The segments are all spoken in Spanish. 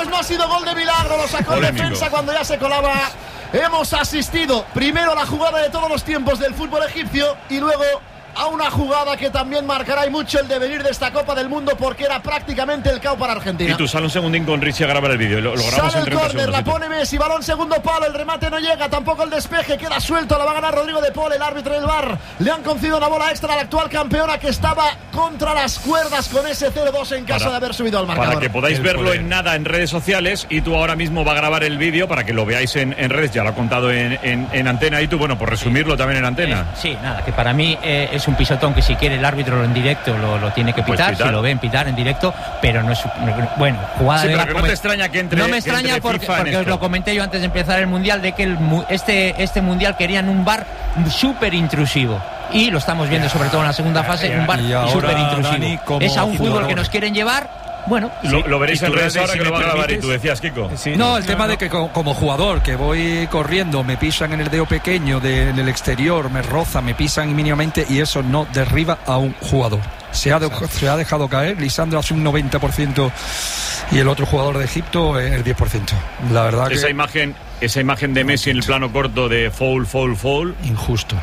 pues no ha sido gol de milagro, lo sacó en defensa cuando ya se colaba. Hemos asistido primero a la jugada de todos los tiempos del fútbol egipcio y luego a una jugada que también marcará y mucho el devenir de esta Copa del Mundo, porque era prácticamente el KO para Argentina. Y tú sale un segundín con Richie a grabar el vídeo. Lo grabamos sale en el córner, la pone Messi, balón segundo palo, el remate no llega, tampoco el despeje, queda suelto, la va a ganar Rodrigo de Paul, el árbitro del VAR. Le han concedido una bola extra a la actual campeona que estaba contra las cuerdas con ese 0-2 en caso de haber subido al marcador. Para que podáis verlo en nada en redes sociales, y tú ahora mismo va a grabar el vídeo para que lo veáis en redes, ya lo ha contado en antena, y tú, bueno, por resumirlo también en antena. Sí, nada, que para mí es un pisotón que si quiere el árbitro en directo lo tiene que pitar, si lo ven pitar en directo, pero no es bueno, jugada sí, de pero que no te extraña que entre. No me extraña porque os lo comenté yo antes de empezar el mundial, de que este mundial querían un VAR súper intrusivo. Y lo estamos viendo sobre todo en la segunda fase, un VAR súper intrusivo. Es a un fútbol que nos quieren llevar. Bueno, lo veréis en redes ahora, que lo va a grabar. Y tú decías, Kiko. Sí, no, el tema de que como jugador, que voy corriendo, me pisan en el dedo pequeño del exterior, me rozan, me pisan mínimamente, y eso no derriba a un jugador. Se ha dejado caer. Lisandro hace un 90% y el otro jugador de Egipto el 10%. La verdad esa imagen de Messi en el plano corto de foul. Injusto.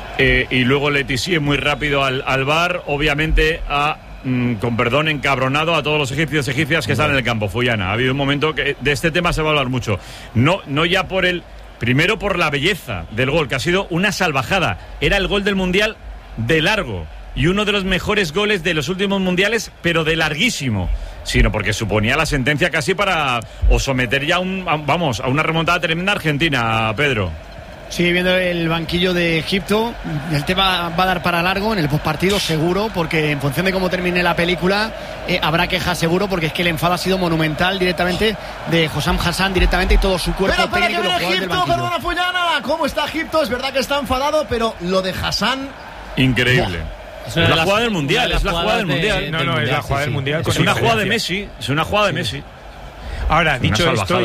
Y luego Letizier muy rápido al VAR, obviamente con perdón, encabronado a todos los egipcias que están en el campo. Fuyana, ha habido un momento que de este tema se va a hablar mucho. No ya primero por la belleza del gol, que ha sido una salvajada. Era el gol del Mundial de largo y uno de los mejores goles de los últimos mundiales, pero de larguísimo. Sino porque suponía la sentencia casi para someter ya a una remontada tremenda Argentina, Pedro. Sí, viendo el banquillo de Egipto, el tema va a dar para largo en el postpartido seguro, porque en función de cómo termine la película habrá quejas seguro, porque es que el enfado ha sido monumental directamente de Hossam Hassan directamente, y todo su cuerpo técnico. Pero que viene Egipto, perdona Fuyana, ¿cómo está Egipto? Es verdad que está enfadado, pero lo de Hassan, increíble. Es la jugada del Mundial, es la jugada del Mundial. No, es la jugada del Mundial. Es una jugada de Messi, es una jugada de Messi. Ahora, dicho esto,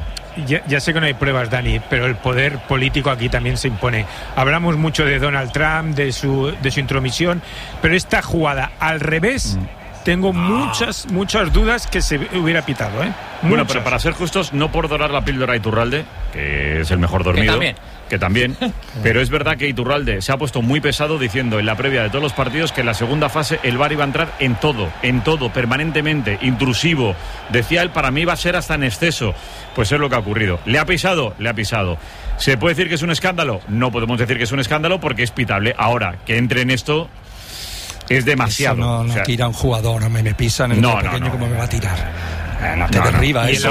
ya sé que no hay pruebas, Dani, pero el poder político aquí también se impone. Hablamos mucho de Donald Trump, de su intromisión, pero esta jugada al revés, tengo muchas dudas que se hubiera pitado, Bueno, pero para ser justos, no por dorar la píldora a Iturralde, que es el mejor dormido, que también, pero es verdad que Iturralde se ha puesto muy pesado diciendo en la previa de todos los partidos que en la segunda fase el VAR iba a entrar en todo, permanentemente, intrusivo. Decía él, para mí va a ser hasta en exceso. Pues es lo que ha ocurrido. ¿Le ha pisado? Le ha pisado. ¿Se puede decir que es un escándalo? No podemos decir que es un escándalo porque es pitable. Ahora, que entre en esto es demasiado. Eso no tira un jugador, me pisan en el pequeño, ¿cómo me va a tirar? No te derriba eso.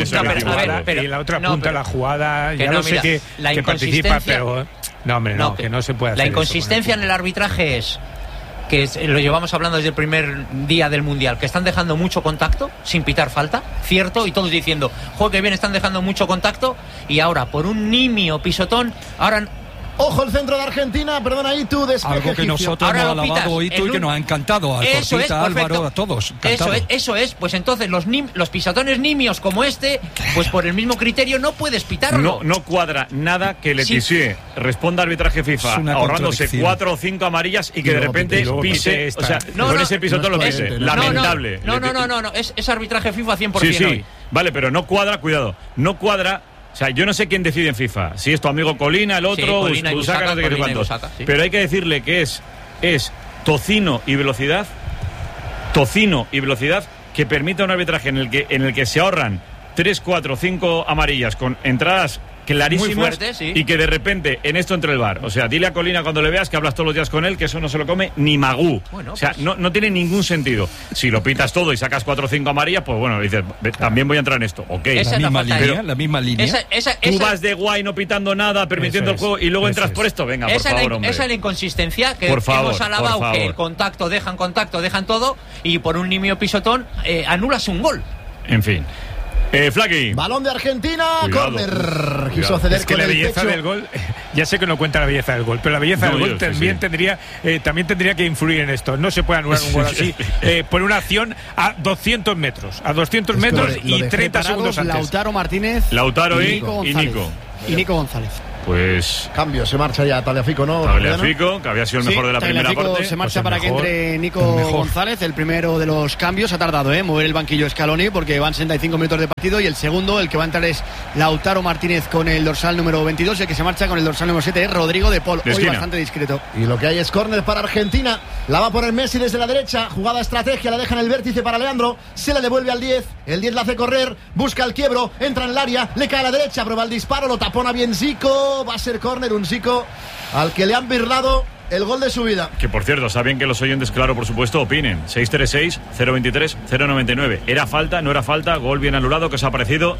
Y en la otra punta la jugada, ya no sé que participa, pero que no se puede hacer. La inconsistencia en el arbitraje es que lo llevamos hablando desde el primer día del Mundial, que están dejando mucho contacto sin pitar falta, cierto, y todos diciendo, joder, que bien, están dejando mucho contacto, y ahora por un nimio pisotón, ahora... Ojo el centro de Argentina, perdona, Itu, despeje algo que nosotros nos ha alabado Itu y que nos ha encantado, al Cortita, Álvaro, a todos. Eso es, pues entonces los pisotones nimios como este, pues por el mismo criterio no puedes pitarlo. No cuadra nada que Letizier responda a arbitraje FIFA ahorrándose 4 o 5 amarillas y que de repente pise, o sea, con ese pisotón lo pise. Lamentable. No, es arbitraje FIFA 100%. Sí, vale, pero no cuadra, cuidado, no cuadra. O sea, yo no sé quién decide en FIFA. Si es tu amigo Colina, el otro, Busaka, no sé qué cuántos. Pero hay que decirle que es tocino y velocidad que permita un arbitraje en el que se ahorran 3, 4, 5 amarillas con entradas clarísimas, muy fuerte, y que de repente en esto entre el VAR. O sea, dile a Colina cuando le veas que hablas todos los días con él que eso no se lo come ni Magú. Bueno, o sea, pues... no tiene ningún sentido. Si lo pitas todo y sacas 4 o 5 amarillas, pues bueno, dices, también voy a entrar en esto. Ok. La misma línea. Tú vas de guay no pitando nada, permitiendo el juego y luego entras por esto. Venga, por favor, hombre. Esa es la inconsistencia que hemos alabado, que el contacto, dejan todo, y por un nimio pisotón anulas un gol. En fin. Flaky. Balón de Argentina, córner. Quiso ceder es que con la el belleza pecho. del gol, ya sé que no cuenta la belleza del gol, pero la belleza del gol también tendría que influir en esto. No se puede anular un gol así por una acción a 200 metros. A 200 metros y 30 segundos antes. Lautaro Martínez, Lautaro y Nico. Y Nico González. Pues cambio, se marcha ya Tagliafico, ¿no? Tagliafico, que había sido el mejor de la primera parte. Se marcha para que entre Nico González, el primero de los cambios. Ha tardado, mover el banquillo Scaloni, porque van 65 minutos de partido, y el segundo, el que va a entrar, es Lautaro Martínez con el dorsal número 22, el que se marcha con el dorsal número 7 es Rodrigo de Paul, hoy bastante discreto. Y lo que hay es córner para Argentina, la va a poner Messi desde la derecha, jugada estrategia, la deja en el vértice para Leandro, se la devuelve al 10, el 10 la hace correr, busca el quiebro, entra en el área, le cae a la derecha, prueba el disparo, lo tapona bien Zico, va a ser córner, un Zico al que le han birlado el gol de su vida. Que por cierto, está bien que los oyentes, claro, por supuesto, opinen. 636-023-099. ¿Era falta? ¿No era falta? Gol bien anulado. ¿Qué os ha parecido?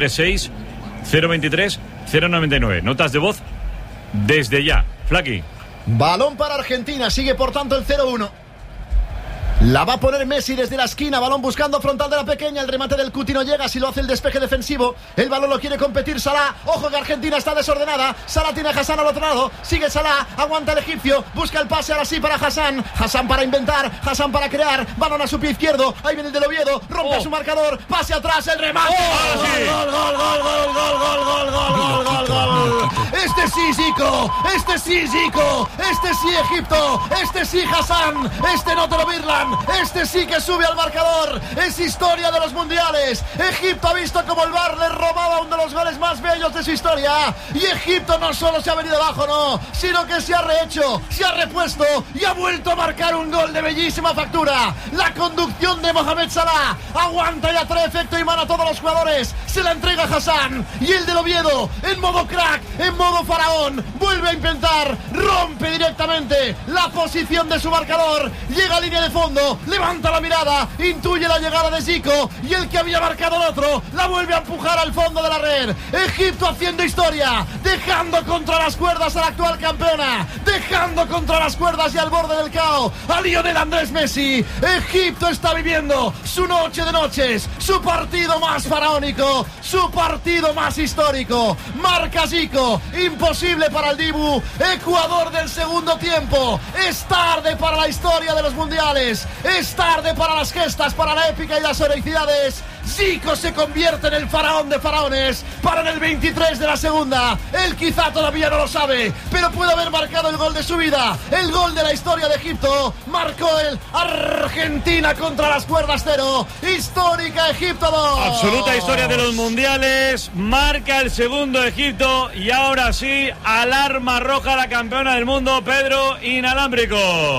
636-023-099. Notas de voz desde ya. Flaky. Balón para Argentina. Sigue por tanto el 0-1. La va a poner Messi desde la esquina, balón buscando frontal de la pequeña, el remate del Cuti no llega, si lo hace el despeje defensivo, el balón lo quiere competir Salah, ojo que Argentina está desordenada, Salah tiene a Hassan al otro lado, sigue Salah, aguanta el egipcio, busca el pase ahora sí para Hassan, Hassan para inventar, Hassan para crear, balón a su pie izquierdo, ahí viene el del Oviedo, rompe su marcador, pase atrás, el remate, gol, este sí Zico, este sí Zico, este sí Egipto, este sí Hassan, este no te lo birlan. Este sí que sube al marcador. Es historia de los mundiales. Egipto ha visto como el VAR le robaba uno de los goles más bellos de su historia. Y Egipto no solo se ha venido abajo, no, sino que se ha rehecho, se ha repuesto y ha vuelto a marcar un gol de bellísima factura. La conducción de Mohamed Salah aguanta y atrae efecto imán a todos los jugadores. Se la entrega Hassan y el del Oviedo en modo crack, en modo faraón, vuelve a intentar, rompe directamente la posición de su marcador, llega a línea de fondo, levanta la mirada, intuye la llegada de Zico y el que había marcado el otro la vuelve a empujar al fondo de la red. Egipto haciendo historia, dejando contra las cuerdas a la actual campeona, dejando contra las cuerdas y al borde del caos a Lionel Andrés Messi. Egipto está viviendo su noche de noches, su partido más faraónico, su partido más histórico. Marca Zico, imposible para el Dibu. Ecuador del segundo tiempo. Es tarde para la historia de los mundiales. Es tarde para las gestas, para la épica y las heroicidades. Zico se convierte en el faraón de faraones para en el 23 de la segunda. Él quizá todavía no lo sabe, pero puede haber marcado el gol de su vida, el gol de la historia de Egipto. Marcó el Argentina contra las cuerdas 0. Histórica Egipto 2. Absoluta historia de los mundiales. Marca el segundo Egipto y ahora sí, alarma roja la campeona del mundo, Pedro, inalámbrico.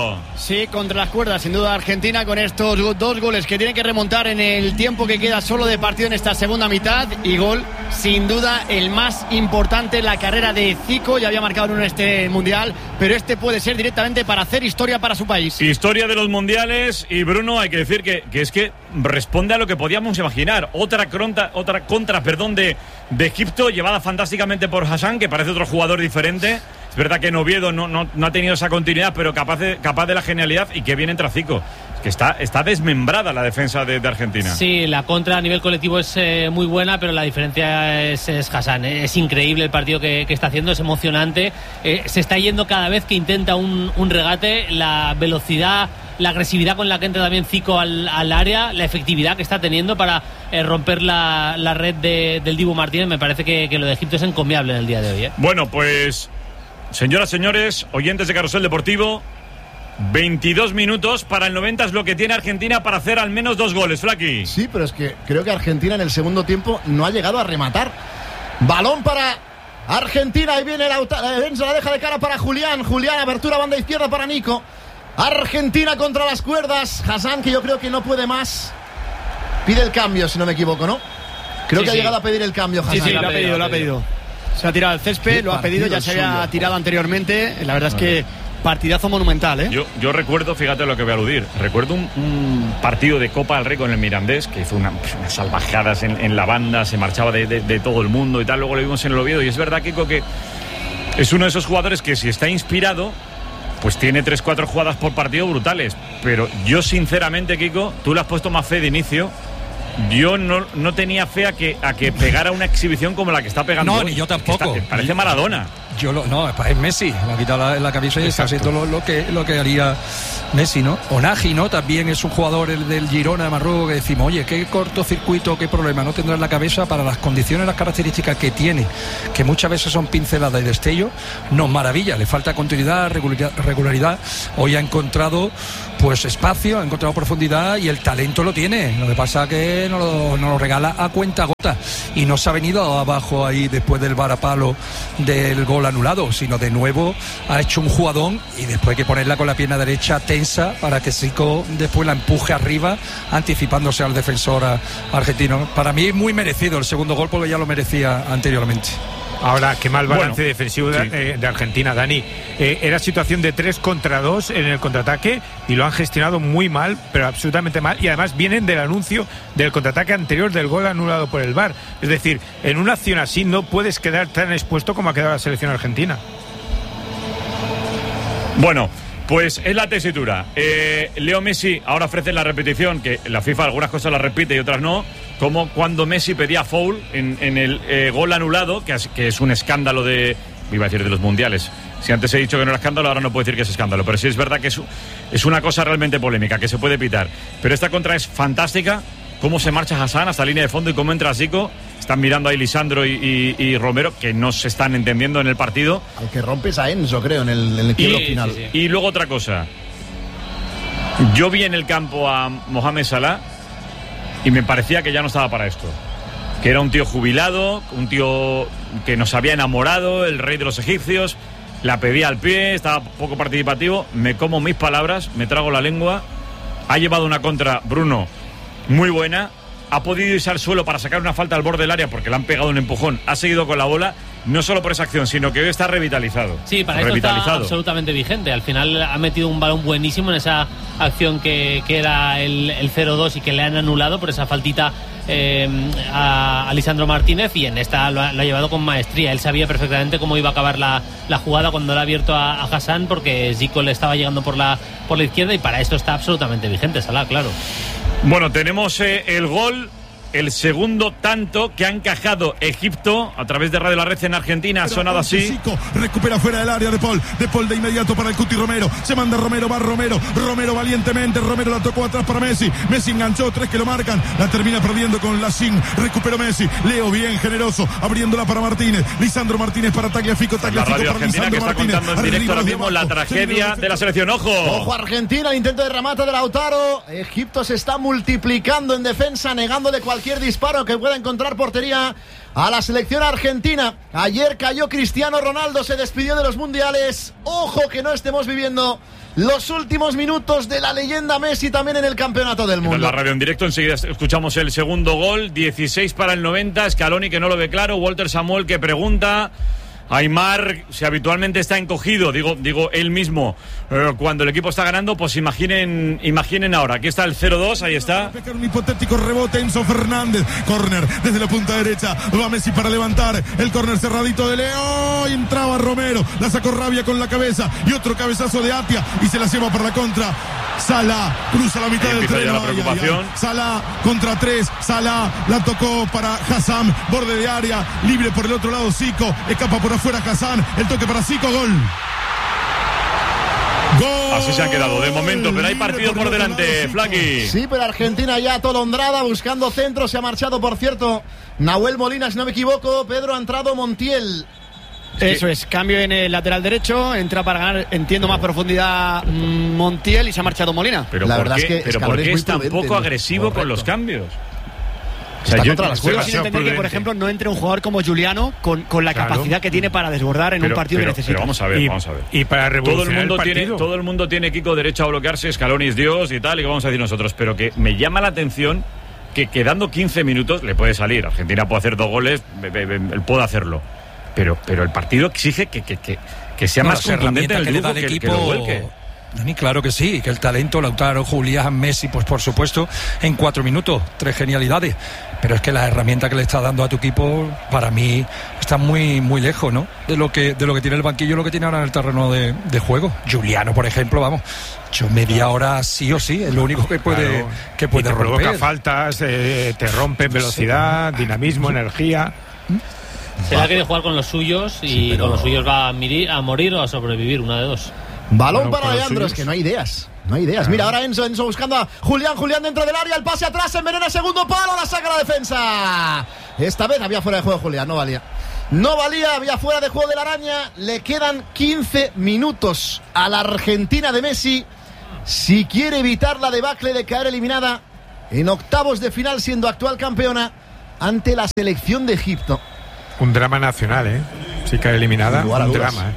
Sí, contra las cuerdas, sin duda Argentina, con estos dos goles que tiene que remontar en el tiempo que queda solo de partido en esta segunda mitad, y gol sin duda el más importante en la carrera de Zico. Ya había marcado uno en este mundial, pero este puede ser directamente para hacer historia para su país. Historia de los mundiales. Y Bruno, hay que decir que es que responde a lo que podíamos imaginar. Otra contra de Egipto, llevada fantásticamente por Hassan, que parece otro jugador diferente. Es verdad que en Oviedo no ha tenido esa continuidad, pero capaz de la genialidad, y que bien entra Zico. Que está desmembrada la defensa de Argentina. Sí, la contra a nivel colectivo es muy buena, pero la diferencia es Hassan. Es increíble el partido que está haciendo, es emocionante. Se está yendo cada vez que intenta un regate, la velocidad, la agresividad con la que entra también Zico al área, la efectividad que está teniendo para romper la red del Dibu Martínez. Me parece que lo de Egipto es encomiable en el día de hoy. Bueno, pues, señoras, señores, oyentes de Carrusel Deportivo, 22 minutos para el 90 es lo que tiene Argentina para hacer al menos 2 goles, Flaky. Sí, pero es que creo que Argentina en el segundo tiempo no ha llegado a rematar. Balón para Argentina, ahí viene la deja de cara para Julián, abertura banda izquierda para Nico. Argentina contra las cuerdas. Hassan, que yo creo que no puede más, pide el cambio, si no me equivoco, ¿no? Creo que ha llegado a pedir el cambio Hassan. Sí, lo ha pedido. Se ha tirado al césped, lo ha pedido, ya se había tirado anteriormente. La verdad es que partidazo monumental, ¿eh? Yo recuerdo, fíjate lo que voy a aludir, recuerdo un partido de Copa del Rey con el Mirandés, que hizo unas salvajadas en la banda, se marchaba de todo el mundo y tal. Luego lo vimos en el Oviedo, y es verdad, Kiko, que es uno de esos jugadores que, si está inspirado, pues tiene 3-4 jugadas por partido brutales. Pero yo, sinceramente, Kiko, tú le has puesto más fe de inicio. Yo no tenía fe a que pegara una exhibición como la que está pegando. No, ni yo tampoco. Parece Maradona. es Messi, le ha quitado la camisa y está haciendo lo que haría Messi, ¿no? Onagi, ¿no? También es un jugador del Girona de Marruecos que decimos, oye, qué cortocircuito, qué problema no tendrá en la cabeza para las condiciones, las características que tiene, que muchas veces son pinceladas y destellos, nos maravilla, le falta continuidad, regularidad. Hoy ha encontrado pues espacio, ha encontrado profundidad y el talento lo tiene. Lo que pasa es que nos lo regala a cuenta-gota y no se ha venido abajo ahí después del varapalo del gol anulado, sino de nuevo ha hecho un jugadón y después hay que ponerla con la pierna derecha tensa para que Zico después la empuje arriba, anticipándose al defensor argentino. Para mí muy merecido el segundo gol porque ya lo merecía anteriormente. Ahora, qué mal balance defensivo de Argentina, Dani. Era situación de 3 contra 2 en el contraataque y lo han gestionado muy mal, pero absolutamente mal. Y además vienen del anuncio del contraataque anterior del gol anulado por el VAR. Es decir, en una acción así no puedes quedar tan expuesto como ha quedado la selección argentina. Bueno, pues es la tesitura. Leo Messi ahora ofrece la repetición, que la FIFA algunas cosas las repite y otras no, como cuando Messi pedía foul en el gol anulado, que es un escándalo iba a decir de los mundiales. Si antes he dicho que no era escándalo, ahora no puedo decir que es escándalo, pero sí es verdad que es una cosa realmente polémica, que se puede pitar. Pero esta contra es fantástica, cómo se marcha Hassan hasta la línea de fondo y cómo entra Zico. Están mirando ahí Lisandro y Romero, que no se están entendiendo en el partido. Al que rompes a Enzo, creo, en el quiebro final. Sí. Y luego otra cosa. Yo vi en el campo a Mohamed Salah y me parecía que ya no estaba para esto. Que era un tío jubilado, un tío que nos había enamorado, el rey de los egipcios, la pedía al pie, estaba poco participativo. Me como mis palabras, me trago la lengua. Ha llevado una contra, Bruno, muy buena. Ha podido irse al suelo para sacar una falta al borde del área porque le han pegado un empujón. Ha seguido con la bola, no solo por esa acción, sino que hoy está revitalizado. Sí, para esto está absolutamente vigente. Al final ha metido un balón buenísimo en esa acción que era el 0-2 y que le han anulado por esa faltita a Lisandro Martínez, y en esta lo ha llevado con maestría. Él sabía perfectamente cómo iba a acabar la jugada cuando la ha abierto a Hassan, porque Zico le estaba llegando por la izquierda, y para esto está absolutamente vigente Salah, claro. Bueno, tenemos el gol, el segundo tanto que ha encajado Egipto a través de Radio La Red en Argentina. Ha sonado así. Zico recupera fuera del área de Paul de inmediato para el Cuti Romero. Se manda Romero, va Romero valientemente. Romero la tocó atrás para Messi. Messi enganchó, 3 que lo marcan. La termina perdiendo con Lacín. Recuperó Messi. Leo bien generoso, abriéndola para Martínez. Lisandro Martínez para Tagliafico. La radio para argentina que está Martínez. contando en directo ahora mismo la tragedia de la selección. Ojo Argentina, el intento de remate de Lautaro. Egipto se está multiplicando en defensa, negándole cualquier disparo que pueda encontrar portería a la selección argentina. Ayer cayó Cristiano Ronaldo, se despidió de los mundiales. Ojo que no estemos viviendo los últimos minutos de la leyenda Messi también en el campeonato del mundo. En la radio en directo enseguida escuchamos el segundo gol. 16 para el 90. Scaloni que no lo ve claro. Walter Samuel que pregunta. Aimar, si habitualmente está encogido, digo él mismo, cuando el equipo está ganando, pues imaginen ahora. Aquí está el 0-2, ahí está. Un hipotético rebote, Enzo Fernández. Córner desde la punta derecha. Va Messi para levantar. El córner cerradito de Leo. Y entraba Romero. La sacó Rabia con la cabeza. Y otro cabezazo de Atia. Y se la lleva para la contra. Salah cruza la mitad del terreno. La preocupación. Salah contra 3. Salah la tocó para Hassan. Borde de área. Libre por el otro lado Zico. Escapa por afuera Hassan. El toque para Zico. Gol. Así se han quedado de momento, pero hay partido por delante, Flaqui. Sí, pero Argentina ya atolondrada, buscando centro. Se ha marchado, por cierto, Nahuel Molina, si no me equivoco. Pedro, ha entrado Montiel. Eso es, cambio en el lateral derecho. Entra para ganar, entiendo, más profundidad Montiel, y se ha marchado Molina. Pero la verdad es que ¿por qué es tan poco agresivo con los cambios? O sea, yo sigo sin entender que, por ejemplo, no entre un jugador como Juliano con la capacidad que tiene para desbordar en un partido que necesita. Pero vamos a ver. Y para revolucionar el partido. Todo el mundo tiene Kiko derecho a bloquearse, Scaloni es Dios y tal, y que vamos a decir nosotros. Pero que me llama la atención que quedando 15 minutos le puede salir. Argentina puede hacer 2 goles, él puede hacerlo. Pero el partido exige que sea más contundente en el grupo, que lo vuelque. Dani, claro que sí, que el talento, Lautaro, Julián, Messi, pues por supuesto, en 4 minutos, 3 genialidades. Pero es que la herramienta que le está dando a tu equipo, para mí, está muy, muy lejos, ¿no? De lo que tiene el banquillo, lo que tiene ahora en el terreno de juego. Juliano, por ejemplo, vamos, hecho media hora sí o sí, es lo único que puede romper. Provoca faltas, te rompe velocidad, dinamismo, energía. Se la quiere jugar con los suyos y con los suyos va a morir o a sobrevivir, una de dos. Balón para Leandro, es que no hay ideas. Mira, ahora Enzo buscando a Julián dentro del área, el pase atrás, envenena segundo palo, la saca la defensa. Esta vez había fuera de juego Julián, no valía, había fuera de juego de la araña. Le quedan 15 minutos a la Argentina de Messi si quiere evitar la debacle de caer eliminada en octavos de final siendo actual campeona ante la selección de Egipto. Un drama nacional, si cae eliminada, un drama,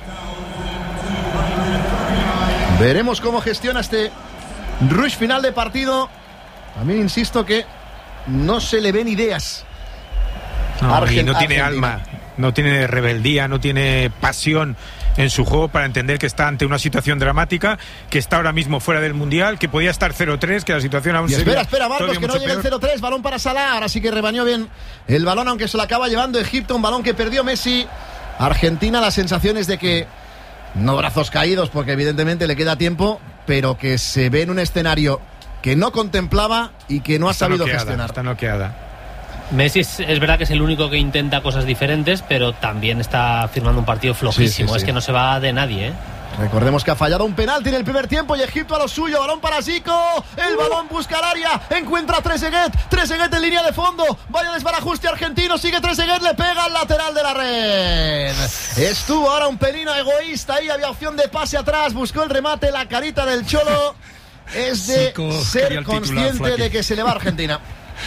Veremos cómo gestiona este rush final de partido. También insisto que no se le ven ideas. Y no tiene alma, no tiene rebeldía, no tiene pasión en su juego para entender que está ante una situación dramática, que está ahora mismo fuera del Mundial, que podía estar 0-3, que la situación aún sería... Espera, Marcos, que no llegue el 0-3, balón para Salah, ahora sí que rebañó bien el balón, aunque se lo acaba llevando Egipto, un balón que perdió Messi. Argentina, las sensaciones de que, no brazos caídos, porque evidentemente le queda tiempo, pero que se ve en un escenario que no contemplaba y que no ha sabido gestionar. Está noqueada. Messi es verdad que es el único que intenta cosas diferentes, pero también está firmando un partido flojísimo. Sí. Es que no se va de nadie, Recordemos que ha fallado un penalti en el primer tiempo y Egipto a lo suyo. Balón para Zico, el balón busca el área, encuentra a Trezeguet en línea de fondo, vaya desbarajuste argentino, sigue Trezeguet, le pega al lateral de la red. Estuvo ahora un pelín egoísta ahí, había opción de pase atrás, buscó el remate, la carita del Cholo es de Zico, ser consciente de que se le va a Argentina.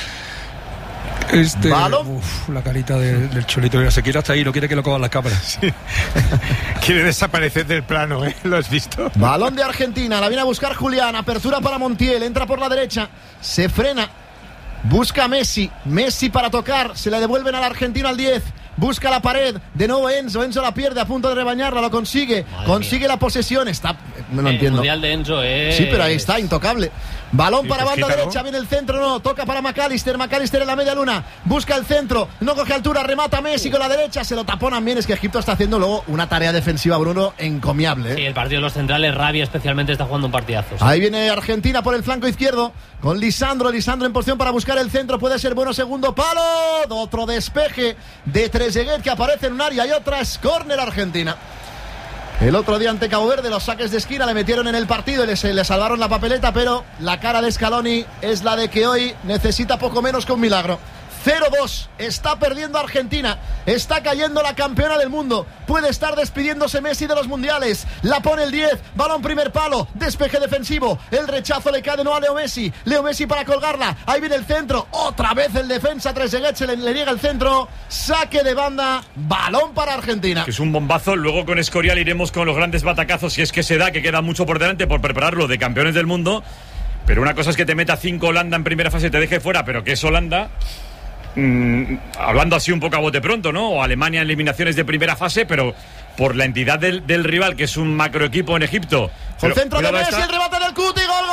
La carita del Cholito, se quiere hasta ahí, no quiere que lo cojan las cámaras. Sí. Quiere desaparecer del plano, ¿lo has visto? Balón de Argentina, la viene a buscar Julián, apertura para Montiel, entra por la derecha, se frena, busca a Messi para tocar, se le devuelven al argentino al 10. Busca la pared, de nuevo Enzo la pierde, a punto de rebañarla, lo consigue la posesión, no lo entiendo. El mundial de Enzo es... Sí, pero ahí está, intocable. Balón para banda derecha, viene el centro, no, toca para McAllister en la media luna, busca el centro, no coge altura, remata Messi con la derecha, se lo taponan bien, es que Egipto está haciendo luego una tarea defensiva, Bruno, encomiable. Sí, el partido de los centrales, Rabia especialmente está jugando un partidazo. Sí. Ahí viene Argentina por el flanco izquierdo, con Lisandro en posición para buscar el centro, puede ser bueno, segundo palo, otro despeje de Trezeguet que aparece en un área y otra es córner Argentina. El otro día ante Cabo Verde los saques de esquina le metieron en el partido y le salvaron la papeleta, pero la cara de Scaloni es la de que hoy necesita poco menos que un milagro. 0-2, está perdiendo Argentina, está cayendo la campeona del mundo, puede estar despidiéndose Messi de los mundiales, la pone el 10, balón primer palo, despeje defensivo, el rechazo le cae de nuevo a Leo Messi para colgarla, ahí viene el centro, otra vez el defensa Trezeguet se le niega el centro, saque de banda, balón para Argentina. Es un bombazo, luego con Escorial iremos con los grandes batacazos si es que se da, que queda mucho por delante por prepararlo de campeones del mundo, pero una cosa es que te meta 5 Holanda en primera fase y te deje fuera, pero que es Holanda... hablando así un poco a bote pronto, ¿no? O Alemania en eliminaciones de primera fase, pero por la entidad del rival, que es un macroequipo en Egipto. El centro de Messi, el remate del Cuti, gol.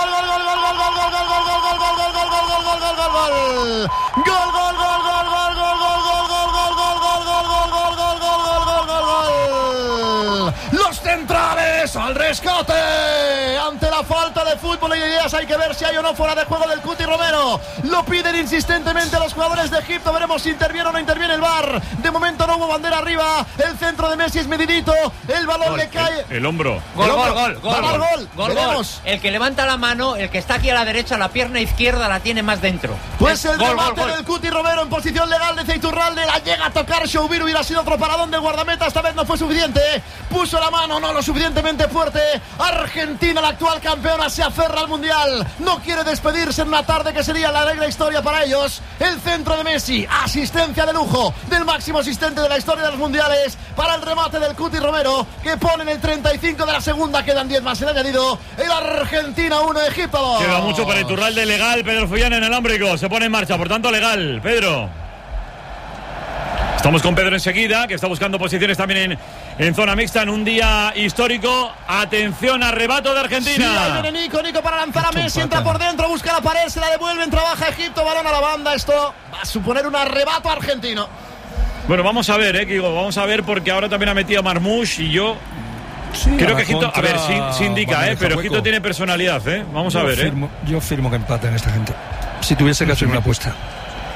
Los centrales al rescate ante la falta de fútbol y ideas. Hay que ver si hay o no fuera de juego del Cuti Romero. Lo piden insistentemente los jugadores de Egipto. Veremos si interviene o no interviene el VAR. De momento no hubo bandera arriba. El centro de Messi es medidito. El balón le cae. El hombro. Gol. El que levanta la mano, el que está aquí a la derecha, la pierna izquierda la tiene más dentro. Pues el remate del Cuti Romero en posición legal de Zeiturralde. La llega a tocar Shoubir. Hubiera sido otro paradón del guardameta. Esta vez no fue suficiente. Puso la mano, no lo suficientemente fuerte. Argentina, la actual campeona, se aferra al mundial. No quiere despedirse en una tarde que sería la negra historia para ellos. El centro de Messi, asistencia de lujo del máximo asistente de la historia de los mundiales para el remate del Cuti Romero, que pone en el 35 de la segunda. Quedan 10 más. Se le ha añadido el Argentina 1, Egipto 2. Queda mucho para Iturralde, legal. Pedro Follana en alámbrico, se pone en marcha, por tanto legal. Pedro. Estamos con Pedro enseguida, que está buscando posiciones también en zona mixta en un día histórico. Atención, arrebato de Argentina. Sí, ahí viene Nico para lanzar a Messi, entra por dentro, busca la pared, se la devuelven, trabaja Egipto, balón a la banda. Esto va a suponer un arrebato argentino. Bueno, vamos a ver, Kigo, vamos a ver, porque ahora también ha metido a Marmoush y yo... Sí, creo que Egipto, a ver, sí indica, pero Egipto tiene personalidad, Vamos a ver, Yo firmo que empaten esta gente. Si tuviese que hacer una apuesta.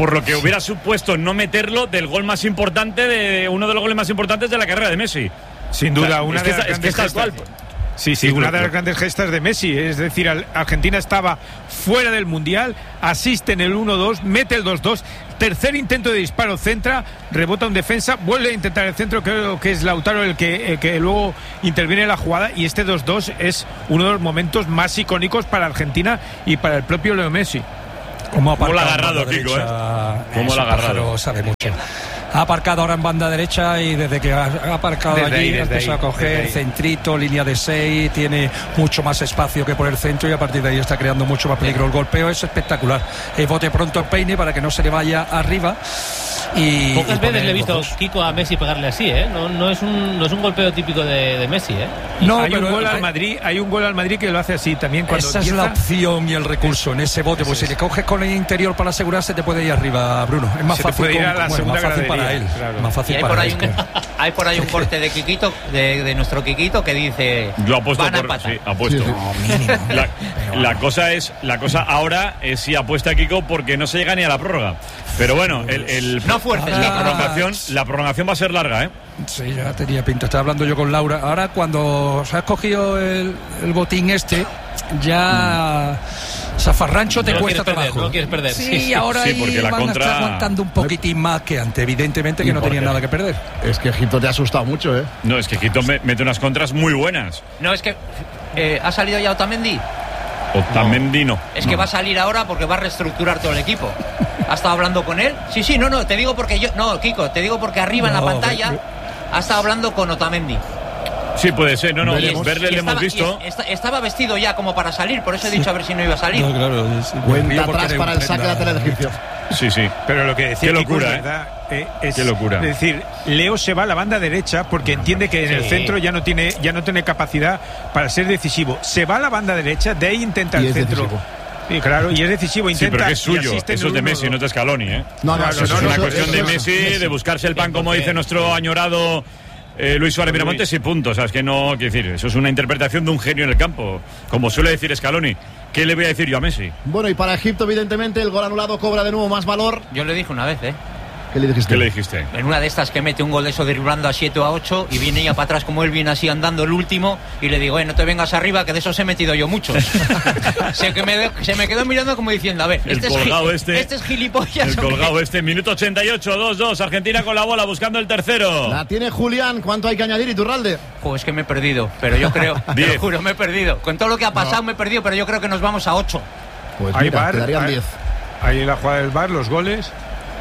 por lo que hubiera supuesto no meterlo del gol más importante, de uno de los goles más importantes de la carrera de Messi. Sin duda, una de las grandes gestas. Sí, una de las grandes gestas de Messi. Es decir, Argentina estaba fuera del Mundial, asiste en el 1-2, mete el 2-2, tercer intento de disparo, centra, rebota un defensa, vuelve a intentar el centro, creo que es Lautaro el que luego interviene en la jugada, y este 2-2 es uno de los momentos más icónicos para Argentina y para el propio Leo Messi. ¿Cómo lo ha agarrado, Kiko? ¿Cómo lo ha agarrado? Sabe mucho. Ha aparcado ahora en banda derecha y desde que ha aparcado allí ha empezado a coger centrito, línea de 6, tiene mucho más espacio que por el centro y a partir de ahí está creando mucho más peligro. El golpeo es espectacular. Bote pronto el peine para que no se le vaya arriba. Y pocas veces le he visto, Kiko, a Messi pegarle así, ¿eh? No es un golpeo típico de Messi, ¿eh? No, hay un gol al Madrid que lo hace así también cuando esa empieza. Es la opción y el recurso en ese bote, pues si le coges con el interior para asegurarse te puede ir arriba, Bruno. Es más fácil, más fácil para él. Claro. Más fácil para él. Hay por ahí un corte de Kikito, de nuestro Kikito, que dice yo apuesto apuesto. La cosa ahora es si apuesta Kiko porque no se llega ni a la prórroga. Pero bueno, no fuerces. La prolongación va a ser larga, ¿eh? Sí, ya tenía pinta. Estaba hablando yo con Laura. Ahora cuando se ha escogido el botín ya zafarrancho te cuesta trabajo. No quieres perder. Sí, ahora sí, porque van a estar aguantando un poquitín más que antes. Evidentemente que no tenían nada que perder. Es que Egipto te ha asustado mucho, ¿eh? No, es que Egipto mete unas contras muy buenas. No, es que ha salido ya Otamendi. Otamendi no. Es que va a salir ahora porque va a reestructurar todo el equipo. ¿Ha estado hablando con él? Sí, no, te digo porque Kiko, te digo porque arriba en la pantalla ha estado hablando con Otamendi. Sí, puede ser, verle le hemos visto. Estaba vestido ya como para salir, por eso he dicho a ver si no iba a salir. No, claro. Cuenta atrás para el saque lateral de Egipcio. Sí. Pero lo que decía qué locura, verdad, qué locura. Es decir, Leo se va a la banda derecha porque entiende que en el centro ya no tiene capacidad para ser decisivo. Se va a la banda derecha, de ahí intenta el centro. Decisivo. Sí, claro, y es decisivo, intenta. Sí, pero que es suyo, eso es de Messi, no es de Scaloni, ¿eh? No, eso es una cuestión de Messi, de buscarse el pan, como dice nuestro añorado Luis Suárez Miramontes, y punto. O sea, es que no, quiero decir, eso es una interpretación de un genio en el campo, como suele decir Scaloni. ¿Qué le voy a decir yo a Messi? Bueno, y para Egipto, evidentemente, el gol anulado cobra de nuevo más valor. Yo le dije una vez, ¿Qué le dijiste? En una de estas que mete un gol de eso driblando a 7 o a 8 y viene ya para atrás como él viene así andando el último y le digo, no te vengas arriba que de esos he metido yo muchos. se me quedó mirando como diciendo, a ver, este es gilipollas. El colgado minuto 88, 2-2, Argentina con la bola buscando el tercero. La tiene Julián, ¿cuánto hay que añadir, Iturralde? Es que me he perdido, pero yo creo, te lo juro, me he perdido. Con todo lo que ha pasado me he perdido, pero yo creo que nos vamos a 8. Pues mira, quedarían 10. Ahí en la jugada del VAR, los goles.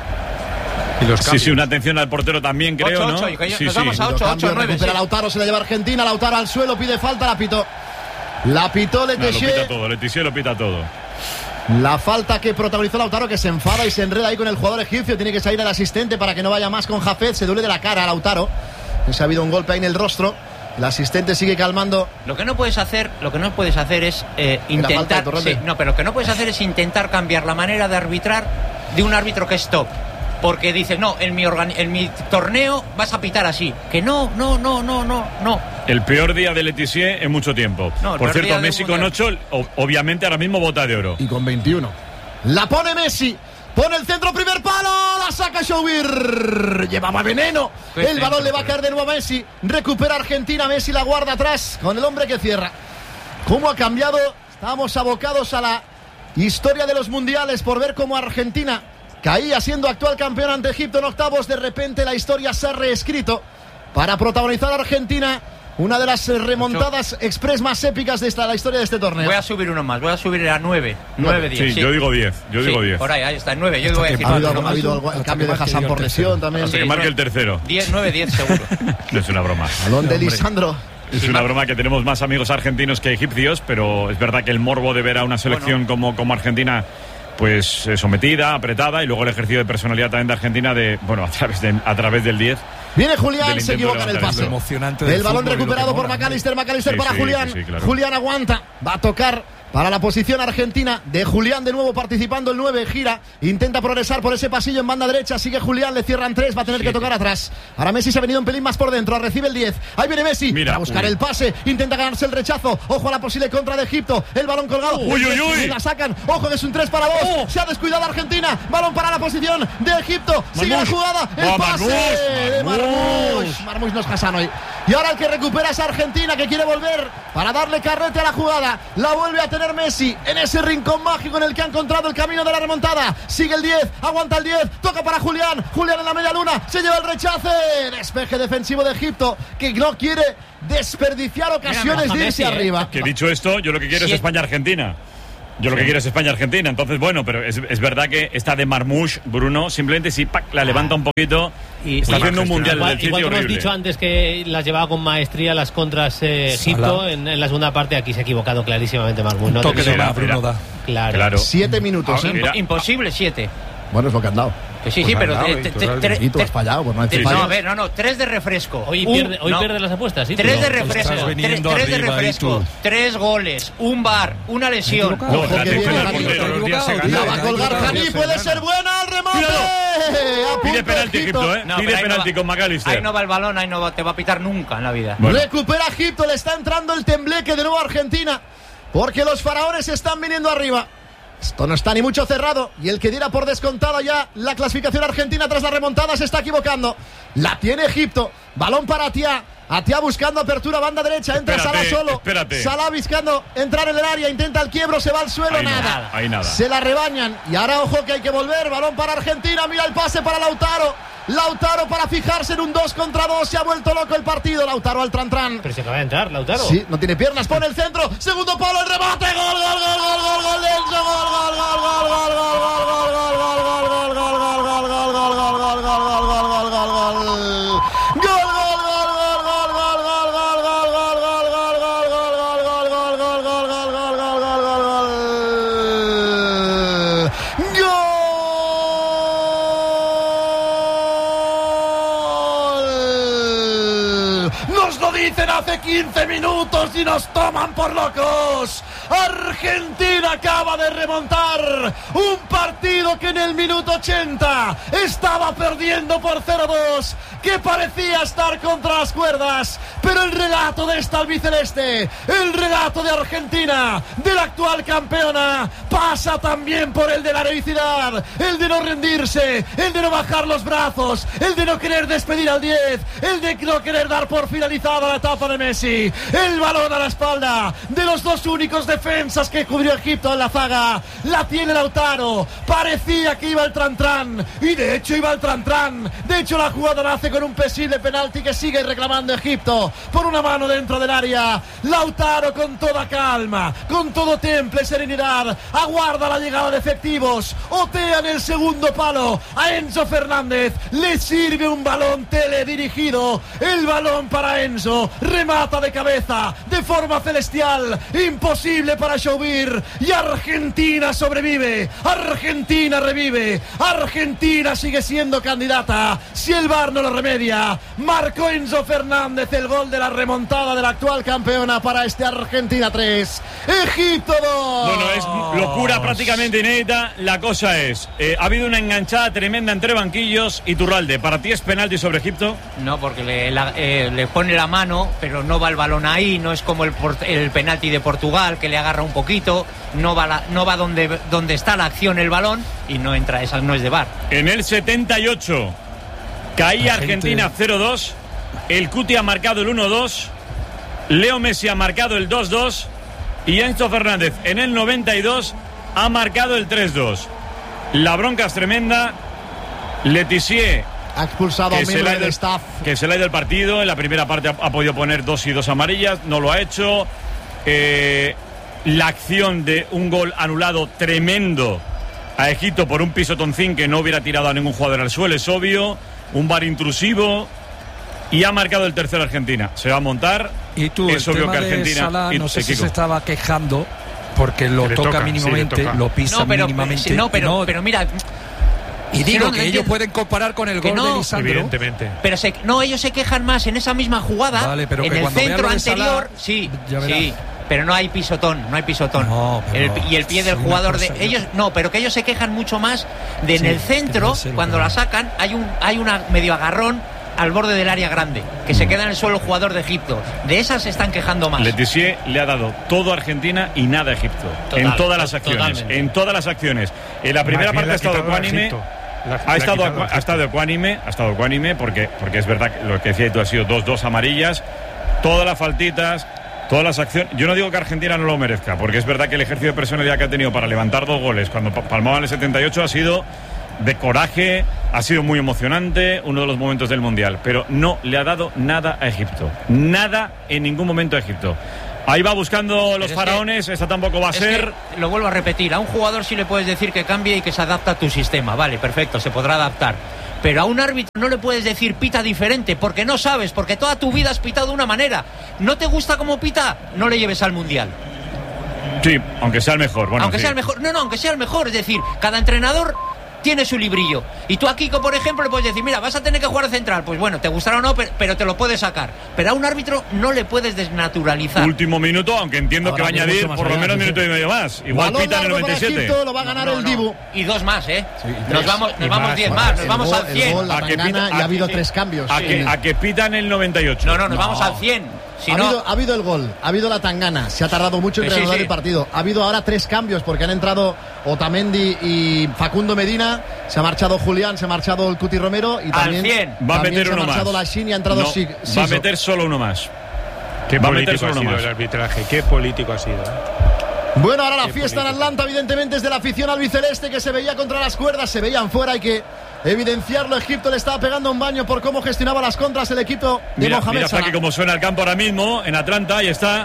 Sí, una atención al portero también, creo, 8, ¿no? Nos vamos a 8, 9. Recupera Lautaro, se la lleva Argentina. Lautaro al suelo, pide falta, la pitó Letizia lo pita todo. La falta que protagonizó Lautaro, que se enfada y se enreda ahí con el jugador egipcio. Tiene que salir el asistente para que no vaya más con Jafet. Se duele de la cara a Lautaro. Se ha habido un golpe ahí en el rostro. El asistente sigue calmando. Lo que no puedes hacer es intentar. Pero lo que no puedes hacer es intentar cambiar la manera de arbitrar de un árbitro que es top. Porque dices, en mi torneo vas a pitar así. Que no. El peor día de Letizia en mucho tiempo. Por cierto, Messi con 8, obviamente ahora mismo bota de oro. Y con 21. La pone Messi. Pone el centro, primer palo. La saca Shoubir. Llevaba veneno. El balón le va a caer de nuevo a Messi. Recupera Argentina. Messi la guarda atrás con el hombre que cierra. ¿Cómo ha cambiado? Estamos abocados a la historia de los mundiales por ver cómo Argentina caía siendo actual campeón ante Egipto en octavos. De repente la historia se ha reescrito para protagonizar a Argentina. Una de las remontadas express más épicas de la historia de este torneo. Voy a subir uno más, voy a subir a 9. 9-10. Sí, yo digo 10. Por ahí está, 9. Yo voy a decir. Ha habido el cambio de Hassan por lesión también. Hasta que marque el tercero. 9-10 seguro. No es una broma. Balón de Lisandro. Es una broma que tenemos más amigos argentinos que egipcios, pero es verdad que el morbo de ver a una selección como Argentina, pues sometida, apretada, y luego el ejercicio de personalidad también de Argentina a través del 10. Viene Julián, se equivoca en el pase. Emocionante. El balón recuperado por McAllister para Julián. Sí, claro. Julián aguanta, va a tocar para la posición argentina de Julián, de nuevo participando el 9, gira, intenta progresar por ese pasillo en banda derecha, sigue Julián, le cierran 3, va a tener que tocar atrás. Ahora Messi se ha venido un pelín más por dentro, recibe el 10, ahí viene Messi, a buscar el pase, intenta ganarse el rechazo, ojo a la posible contra de Egipto, el balón colgado, y la sacan, ojo que es un 3 para 2, se ha descuidado Argentina, balón para la posición de Egipto, sigue la jugada, el pase de Marmoush no es Hassan hoy. Y ahora el que recupera es Argentina, que quiere volver para darle carrete a la jugada, la vuelve a tener Messi en ese rincón mágico en el que ha encontrado el camino de la remontada. Sigue el 10, aguanta el 10, toca para Julián en la media luna, se lleva el rechace, despeje defensivo de Egipto, que no quiere desperdiciar ocasiones de irse arriba. Que dicho esto, yo lo que quiero es España-Argentina. Lo que quiero es España-Argentina. Entonces, bueno, pero es verdad que esta de Marmoush, Bruno, simplemente si la levanta un poquito, está haciendo un mundial del sitio horrible. Igual que hemos dicho antes que las llevaba con maestría las contras Egipto, en la segunda parte aquí se ha equivocado clarísimamente Marmoush. Un toque de más, Bruno da. Claro. 7 minutos. Imposible 7. Bueno, es lo que han dado. Que sí, pero y tú has fallado, pues no hay no, a ver, no, 3 de refresco. Hoy pierde las apuestas, ¿sí? 3 de refresco, 3 de refresco, 3 goles, un VAR, una lesión. La va a colgar Jani, puede ser buena el remate. Pide penalti Egipto, pide penalti con McAllister. Ahí no va el balón, ahí no te va a pitar nunca en la vida. Recupera Egipto, le está entrando el tembleque de nuevo a Argentina, porque los faraones están viniendo arriba. Esto no está ni mucho cerrado, y el que diera por descontada ya la clasificación argentina tras la remontada se está equivocando. La tiene Egipto, balón para Atia buscando apertura, banda derecha, entra Salah solo. Salah buscando entrar en el área, intenta el quiebro, se va al suelo, nada. Se la rebañan, y ahora ojo que hay que volver, balón para Argentina, mira el pase para Lautaro para fijarse en un 2 contra 2, se ha vuelto loco el partido, Lautaro al Tran. Pero se acaba de entrar, Lautaro. Sí, no tiene piernas, pone el centro, segundo palo, el remate, gol, hace 15 minutos y nos toman por locos. Argentina acaba de remontar un partido que en el minuto 80 estaba perdiendo por 0-2, que parecía estar contra las cuerdas, pero el relato de esta albiceleste, el relato de Argentina, de la actual campeona, pasa también por el de la heroicidad, el de no rendirse, el de no bajar los brazos, el de no querer despedir al 10, el de no querer dar por finalizada la etapa de Messi. El balón a la espalda de los dos únicos defensas que cubrió Egipto en la zaga, la tiene Lautaro, parecía que iba el Tran, y de hecho iba el Tran, de hecho la jugada la hace con un posible penalti que sigue reclamando Egipto por una mano dentro del área. Lautaro con toda calma, con todo temple y serenidad, aguarda la llegada de efectivos, otea en el segundo palo a Enzo Fernández, le sirve un balón teledirigido, el balón para Enzo, remata de cabeza, de forma celestial, imposible para Shoubir, y Argentina sobrevive, Argentina revive, Argentina sigue siendo candidata, si el VAR no lo remedia. Marcó Enzo Fernández el gol de la remontada de la actual campeona para este Argentina 3, Egipto 2. Bueno, es locura prácticamente inédita. La cosa es, ha habido una enganchada tremenda entre banquillos. Iturralde, ¿para ti es penalti sobre Egipto? No, porque le pone la mano, pero no va el balón ahí, no es como el penalti de Portugal, que le agarra un poquito, no va donde está la acción el balón, y no entra, esa no es de VAR. En el 78 caía Argentina 0-2, el Cuti ha marcado el 1-2, Leo Messi ha marcado el 2-2 y Enzo Fernández en el 92 ha marcado el 3-2. La bronca es tremenda. Letizier ha expulsado a un miembro del staff, que se le ha ido del partido. En la primera parte ha podido poner 2 y 2 amarillas, no lo ha hecho. La acción de un gol anulado tremendo a Egipto por un pisotoncín que no hubiera tirado a ningún jugador al suelo, es obvio. Un VAR intrusivo, y ha marcado el tercero Argentina. Se va a montar. Y tú, es el obvio tema que Argentina, de Salah, no sé si se estaba quejando porque lo toca mínimamente, lo pisa mínimamente. Pero mira. Y digo que ellos pueden comparar con el gol de Lisandro. Evidentemente. Pero ellos se quejan más en esa misma jugada, vale, pero en que el cuando centro vea lo de anterior. Salah, sí. Pero no hay pisotón. No, Y el pie del jugador de ellos, no, pero que ellos se quejan mucho más de en el centro, cuando la sacan, hay una medio agarrón al borde del área grande, que se queda en el suelo el jugador de Egipto. De esas se están quejando más. Letizier le ha dado todo a Argentina y nada a Egipto. En todas las acciones. En todas las acciones. En la primera parte ha estado ecuánime. Ha estado ecuánime porque es verdad que lo que decía tú ha sido 2 amarillas. Todas las faltitas, todas las acciones. Yo no digo que Argentina no lo merezca, porque es verdad que el ejercicio de personalidad que ha tenido para levantar 2 goles cuando palmaban el 78 ha sido de coraje, ha sido muy emocionante, uno de los momentos del Mundial, pero no le ha dado nada a Egipto, nada en ningún momento a Egipto. Ahí va buscando los faraones, esta tampoco va a ser. Lo vuelvo a repetir, a un jugador sí le puedes decir que cambie y que se adapta a tu sistema, vale, perfecto, se podrá adaptar. Pero a un árbitro no le puedes decir pita diferente, porque no sabes, porque toda tu vida has pitado de una manera. ¿No te gusta cómo pita? No le lleves al Mundial. Sí, aunque sea el mejor. Bueno, aunque sea el mejor, aunque sea el mejor, es decir, cada entrenador tiene su librillo. Y tú a Kiko, por ejemplo, le puedes decir, mira, vas a tener que jugar de central. Pues bueno, te gustará o no, pero te lo puedes sacar. Pero a un árbitro no le puedes desnaturalizar. Último minuto, aunque entiendo que va a añadir por lo menos minuto y medio más. Igual pita en el 97. Egipto, lo va a ganar el Dibu. Y 2 más, ¿eh? Sí, nos vamos 10 más, nos vamos al 100. Gol, la tangana, y ha habido 3 cambios. A que pita en el 98. No, nos vamos al 100. Ha habido el gol, ha habido la tangana, se ha tardado mucho en reanudar el partido. Ha habido ahora 3 cambios porque han entrado Otamendi y Facundo Medina, se ha marchado Julián, se ha marchado el Cuti Romero y también va a meter se uno ha marchado más. La Shin y ha entrado Va a meter solo uno más. Qué político ha sido el arbitraje, qué político ha sido. Bueno, ahora la fiesta en Atlanta, evidentemente, es de la afición albiceleste, que se veía contra las cuerdas, se veían fuera, hay que evidenciarlo. Egipto le estaba pegando un baño por cómo gestionaba las contras el equipo de Mohamed Salah. Mira, como suena el campo ahora mismo en Atlanta, ahí está.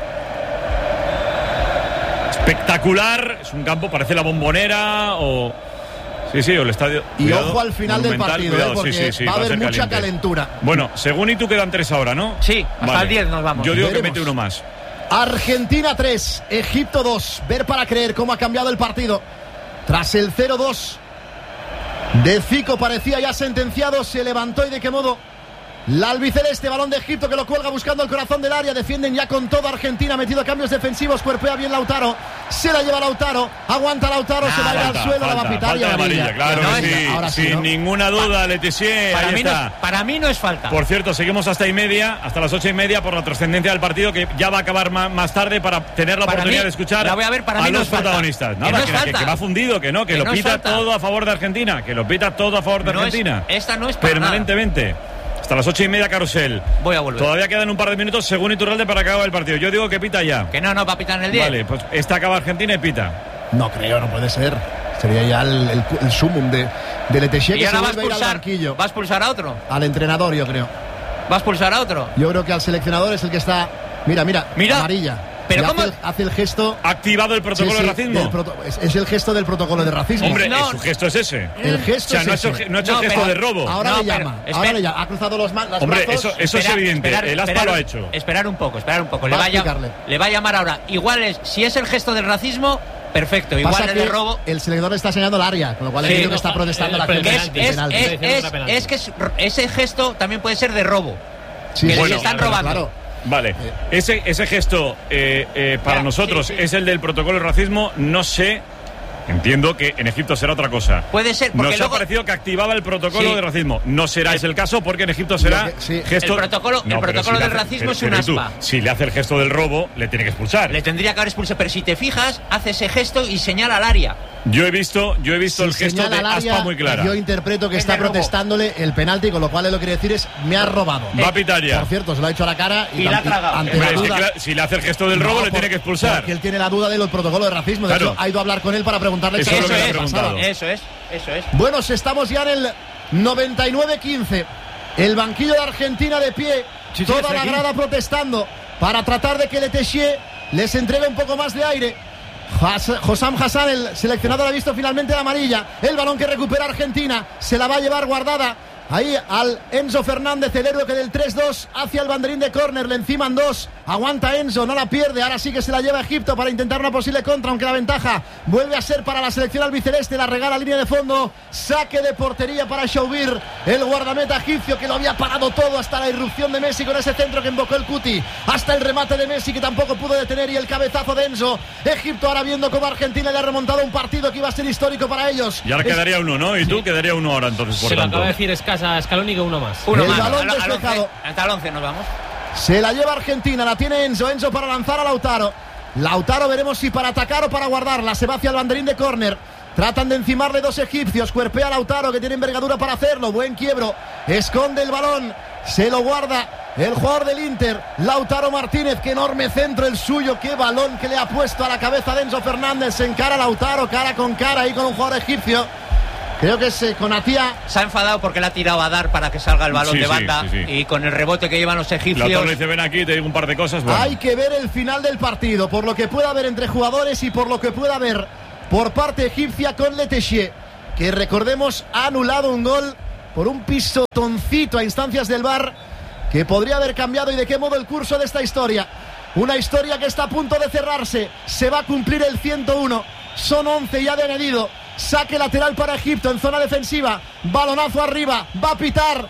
Espectacular, es un campo, parece la Bombonera o el estadio. Y cuidado, ojo al final del partido, porque va a haber mucha calentura. Bueno, según y tú quedan 3 ahora, ¿no? Sí, hasta el 10 nos vamos. Yo digo que mete uno más. Argentina 3, Egipto 2. Ver para creer cómo ha cambiado el partido. Tras el 0-2 de Zico, parecía ya sentenciado, se levantó y de qué modo. La albiceleste, balón de Egipto que lo cuelga buscando el corazón del área. Defienden ya con todo Argentina, ha metido cambios defensivos, cuerpea bien Lautaro. Se la lleva Lautaro, aguanta Lautaro, se va a ir al suelo, la va a pitar y amarilla. Claro que sí, sin ninguna duda, Letizier. Para mí no es falta. Por cierto, seguimos hasta las 8:30 por la trascendencia del partido, que ya va a acabar más tarde para tener la oportunidad de escuchar a los protagonistas. Nada, que va fundido, que lo pita todo a favor de Argentina, Esta no es para permanentemente. Nada. Hasta las 8:30 carrusel. Voy a volver. Todavía quedan un par de minutos según Iturralde para acabar el partido. Yo digo que pita ya. Que no va a pitar en el 10. Vale, pues esta acaba Argentina y pita. No creo, no puede ser. Sería ya el sumum de Letizier, que se vuelve a ir al banquillo. ¿Va a expulsar a otro? Al entrenador, yo creo. ¿Va a expulsar a otro? Yo creo que al seleccionador es el que está. Mira, amarilla. Pero ¿cómo? Hace el gesto. ¿Ha activado el protocolo de racismo? Es el gesto del protocolo de racismo. Hombre, su gesto es ese. El gesto no ha hecho el gesto de robo. Ahora le llama. Ha cruzado los brazos. Hombre, eso es evidente. El aspa lo ha hecho. Esperar un poco. Le va a llamar ahora. Igual si es el gesto del racismo, perfecto. Igual el de robo. El seleccionador está señalando el área, con lo cual creo que está protestando la gente. Es que ese gesto también puede ser de robo. Sí, que les están robando. Claro. Vale, ese gesto para nosotros es el del protocolo de racismo. No sé, entiendo que en Egipto será otra cosa. Puede ser, porque nos ha parecido que activaba el protocolo de racismo. No será ese el caso, porque en Egipto será gesto. El protocolo del racismo es un aspa. Si le hace el gesto del robo, le tiene que expulsar. Le tendría que haber expulsado, pero si te fijas, hace ese gesto y señala al área. Yo he visto el gesto de aspa muy clara. Yo interpreto que está protestándole el penalti, con lo cual lo quiere decir es me ha robado. Va a pitar ya. Por cierto, se lo ha hecho a la cara y la ha tragado. Si le hace el gesto del robo, le tiene que expulsar. Porque él tiene la duda del protocolo de racismo. De hecho, ha ido a hablar con él para preguntarle eso es. Bueno, estamos ya en el 99-15. El banquillo de Argentina de pie. Toda la grada protestando para tratar de que Letizier les entregue un poco más de aire. Hossam Hassan, el seleccionador, ha visto finalmente la amarilla. El balón que recupera Argentina, se la va a llevar guardada ahí al Enzo Fernández, el héroe que del 3-2 hacia el banderín de córner, le enciman 2, aguanta Enzo, no la pierde, ahora sí que se la lleva Egipto para intentar una posible contra, aunque la ventaja vuelve a ser para la selección albiceleste, la regala línea de fondo, saque de portería para Shoubir, el guardameta egipcio que lo había parado todo hasta la irrupción de Messi con ese centro que invocó el Cuti, hasta el remate de Messi que tampoco pudo detener y el cabezazo de Enzo. Egipto ahora viendo cómo Argentina le ha remontado un partido que iba a ser histórico para ellos. Y ahora quedaría uno, ¿no? Y tú quedaría uno ahora entonces, por se tanto. Se me acaba de decir escasa Scaloni que uno más. Uno el más. balón despejado. Hasta el 11 nos vamos. Se la lleva Argentina, la tiene Enzo para lanzar a Lautaro. Lautaro veremos si para atacar o para guardarla. Se va hacia el banderín de córner. Tratan de encimarle 2 egipcios. Cuerpea a Lautaro que tiene envergadura para hacerlo. Buen quiebro. Esconde el balón. Se lo guarda el jugador del Inter, Lautaro Martínez. Qué enorme centro el suyo. Qué balón que le ha puesto a la cabeza de Enzo Fernández. Se encara Lautaro cara con cara ahí con un jugador egipcio. Creo que con Atia se ha enfadado porque le ha tirado a dar para que salga el balón de banda. Sí. Y con el rebote que llevan los egipcios. Lautaro le dice: ven aquí, te digo un par de cosas. Bueno. Hay que ver el final del partido, por lo que pueda haber entre jugadores y por lo que pueda haber por parte egipcia con Letechier, que recordemos ha anulado un gol por un pisotoncito a instancias del VAR que podría haber cambiado y de qué modo el curso de esta historia. Una historia que está a punto de cerrarse. Se va a cumplir el 101. Son 11 ya de añadido. Saque lateral para Egipto en zona defensiva. Balonazo arriba. Va a pitar.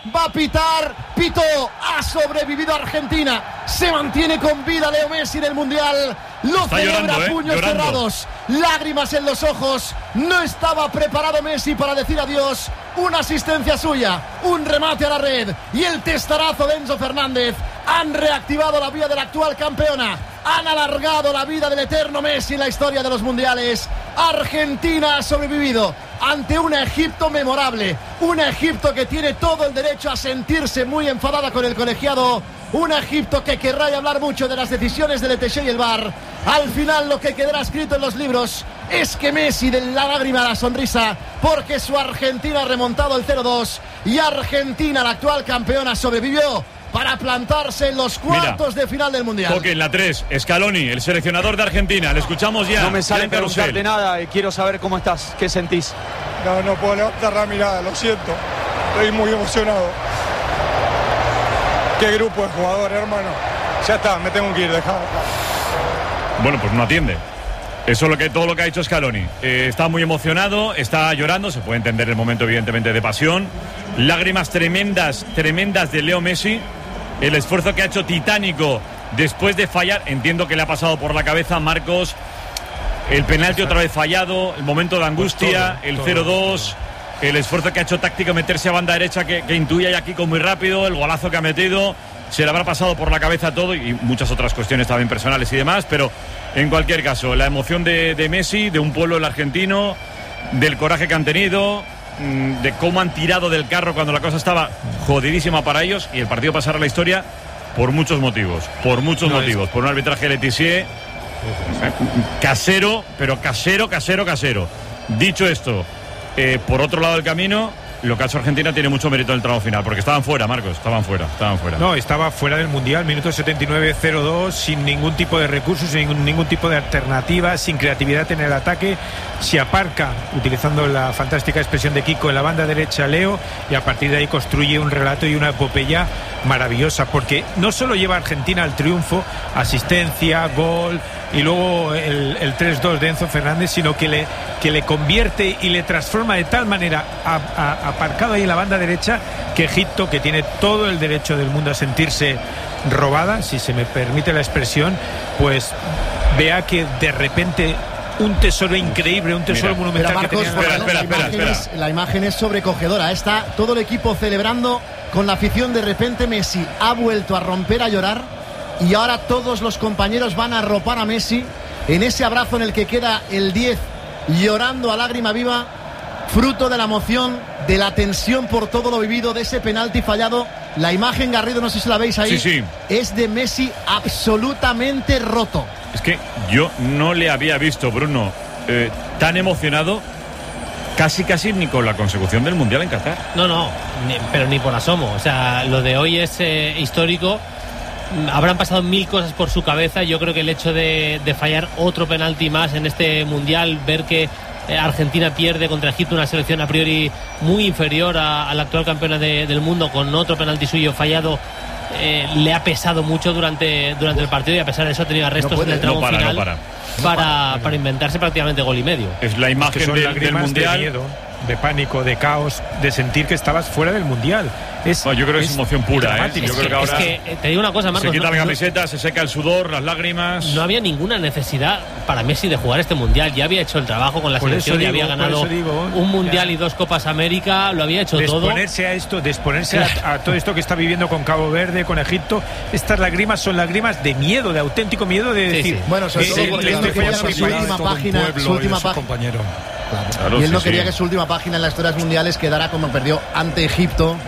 Pitó. Ha sobrevivido Argentina. Se mantiene con vida Leo Messi en el Mundial. Lo está celebra llorando, puños cerrados. Lágrimas en los ojos. No estaba preparado Messi para decir adiós. Una asistencia suya. Un remate a la red. Y el testarazo de Enzo Fernández. Han reactivado la vida de la actual campeona. Han alargado la vida del eterno Messi en la historia de los mundiales. Argentina ha sobrevivido ante un Egipto memorable. Un Egipto que tiene todo el derecho a sentirse muy enfadada con el colegiado. Un Egipto que querrá hablar mucho de las decisiones del Letechier y el VAR. Al final lo que quedará escrito en los libros es que Messi, de la lágrima a la sonrisa, porque su Argentina ha remontado el 0-2 y Argentina, la actual campeona, sobrevivió para plantarse en los cuartos de final del Mundial. Toque en la 3, Scaloni, el seleccionador de Argentina. Le escuchamos ya. No me sale preguntarte nada y quiero saber cómo estás, qué sentís. No puedo levantar la mirada, lo siento. Estoy muy emocionado. Qué grupo de jugadores, hermano. Ya está, me tengo que ir, dejado. Bueno, pues no atiende. Eso es todo lo que ha dicho Scaloni. Está muy emocionado, está llorando, se puede entender el momento evidentemente de pasión. Lágrimas tremendas de Leo Messi. El esfuerzo que ha hecho titánico después de fallar. Entiendo que le ha pasado por la cabeza, Marcos, el penalti otra vez fallado, el momento de angustia, el 0-2, el esfuerzo que ha hecho táctico, meterse a banda derecha que intuye a Kiko muy rápido, el golazo que ha metido. Se le habrá pasado por la cabeza todo y muchas otras cuestiones también personales y demás, pero en cualquier caso, la emoción de Messi, de un pueblo, el argentino, del coraje que han tenido, de cómo han tirado del carro cuando la cosa estaba jodidísima para ellos, y el partido pasará a la historia por muchos motivos. Por un arbitraje de Letechier casero, pero casero. Dicho esto, por otro lado del camino, lo que ha hecho Argentina tiene mucho mérito en el tramo final, porque estaban fuera, Marcos, estaban fuera. No, estaba fuera del Mundial, minuto 79, 0-2, sin ningún tipo de recursos, sin ningún tipo de alternativa, sin creatividad en el ataque. Se aparca, utilizando la fantástica expresión de Kiko, en la banda derecha Leo, y a partir de ahí construye un relato y una epopeya maravillosa, porque no solo lleva a Argentina al triunfo, asistencia, gol y luego el 3-2 de Enzo Fernández, sino que le convierte y le transforma de tal manera, aparcado ahí en la banda derecha, que Egipto, que tiene todo el derecho del mundo a sentirse robada, si se me permite la expresión, pues vea que de repente un tesoro increíble, un tesoro monumental. Marcos, que tenía... Espera. La imagen es sobrecogedora. Está todo el equipo celebrando con la afición. De repente Messi ha vuelto a romper a llorar y ahora todos los compañeros van a arropar a Messi en ese abrazo en el que queda el 10 llorando a lágrima viva, fruto de la emoción, de la tensión por todo lo vivido, de ese penalti fallado. La imagen, Garrido, no sé si la veis ahí, sí. Es de Messi absolutamente roto. Es que yo no le había visto, Bruno, tan emocionado casi ni con la consecución del Mundial en Qatar. No, pero ni por asomo. O sea, lo de hoy es histórico. Habrán pasado 1000 cosas por su cabeza. Yo creo que el hecho de fallar otro penalti más en este Mundial, ver que Argentina pierde contra Egipto, una selección a priori muy inferior a la actual campeona del mundo, con otro penalti suyo fallado. Le ha pesado mucho durante el partido, y a pesar de eso ha tenido arrestos en el tramo final para inventarse prácticamente gol y medio. Es la imagen del Mundial. De miedo, de pánico, de caos, de sentir que estabas fuera del Mundial. Yo creo que es emoción pura, Yo creo que ahora te digo una cosa, Marcos, se quita la camiseta, se seca el sudor, las lágrimas. No había ninguna necesidad para Messi de jugar este Mundial. Ya había hecho el trabajo con la selección, ya había ganado un Mundial y 2 Copas América, lo había hecho todo. De exponerse a todo esto que está viviendo con Cabo Verde, con Egipto. Estas lágrimas son lágrimas de miedo, de auténtico miedo, de decir... Bueno, sobre todo porque su última página. Claro, y él no quería que su última página en las historias mundiales quedara como perdió ante Egipto,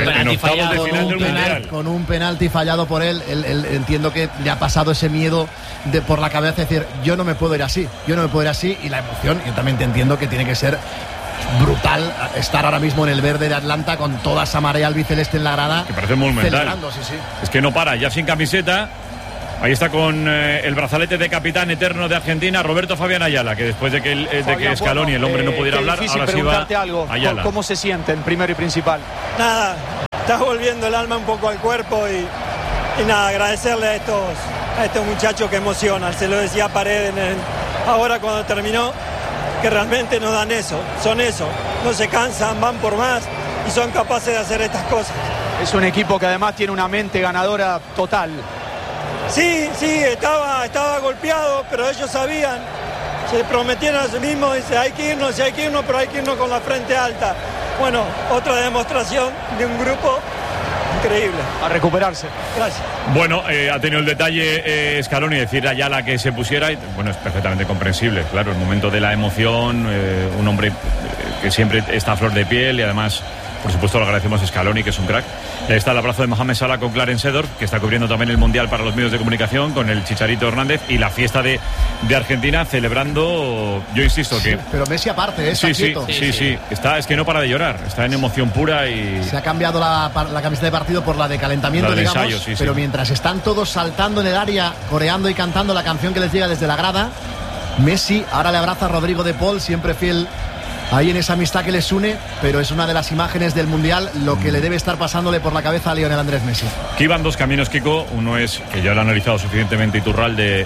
con un penalti fallado por él. Él entiendo que le ha pasado ese miedo por la cabeza, de decir, yo no me puedo ir así, y la emoción, yo también te entiendo que tiene que ser brutal estar ahora mismo en el verde de Atlanta con toda esa marea albiceleste en la grada, que parece monumental. Sí. Es que no para, ya sin camiseta. Ahí está con el brazalete de capitán eterno de Argentina, Roberto Fabián Ayala, que después de que Scaloni, el hombre, no pudiera hablar, ahora sí va algo. Ayala. ¿Cómo se sienten, primero y principal? Nada, está volviendo el alma un poco al cuerpo y nada, agradecerle a estos muchachos que emocionan. Se lo decía Paredes ahora cuando terminó, que realmente nos dan eso, son eso, no se cansan, van por más y son capaces de hacer estas cosas. Es un equipo que además tiene una mente ganadora total. Sí, estaba golpeado, pero ellos sabían, se prometieron a sí mismos, dice, hay que irnos, pero hay que irnos con la frente alta. Bueno, otra demostración de un grupo increíble. A recuperarse. Gracias. Bueno, ha tenido el detalle Scaloni decir a Ayala que se pusiera, y bueno, es perfectamente comprensible, claro, el momento de la emoción, un hombre que siempre está a flor de piel, y además, por supuesto, lo agradecemos a Scaloni, que es un crack. Ahí está el abrazo de Mohamed Salah con Clarence Seedorf, que está cubriendo también el Mundial para los medios de comunicación, con el Chicharito Hernández, y la fiesta de Argentina celebrando, yo insisto que... Pero Messi aparte, está quieto. Sí. Es que no para de llorar, está en emoción pura y... Se ha cambiado la camiseta de partido por la de calentamiento, digamos, ensayo, pero mientras están todos saltando en el área, coreando y cantando la canción que les llega desde la grada, Messi ahora le abraza a Rodrigo de Paul, siempre fiel ahí en esa amistad que les une, pero es una de las imágenes del Mundial lo que le debe estar pasándole por la cabeza a Lionel Andrés Messi. Aquí van dos caminos, Kiko. Uno es, que ya lo ha analizado suficientemente Iturralde,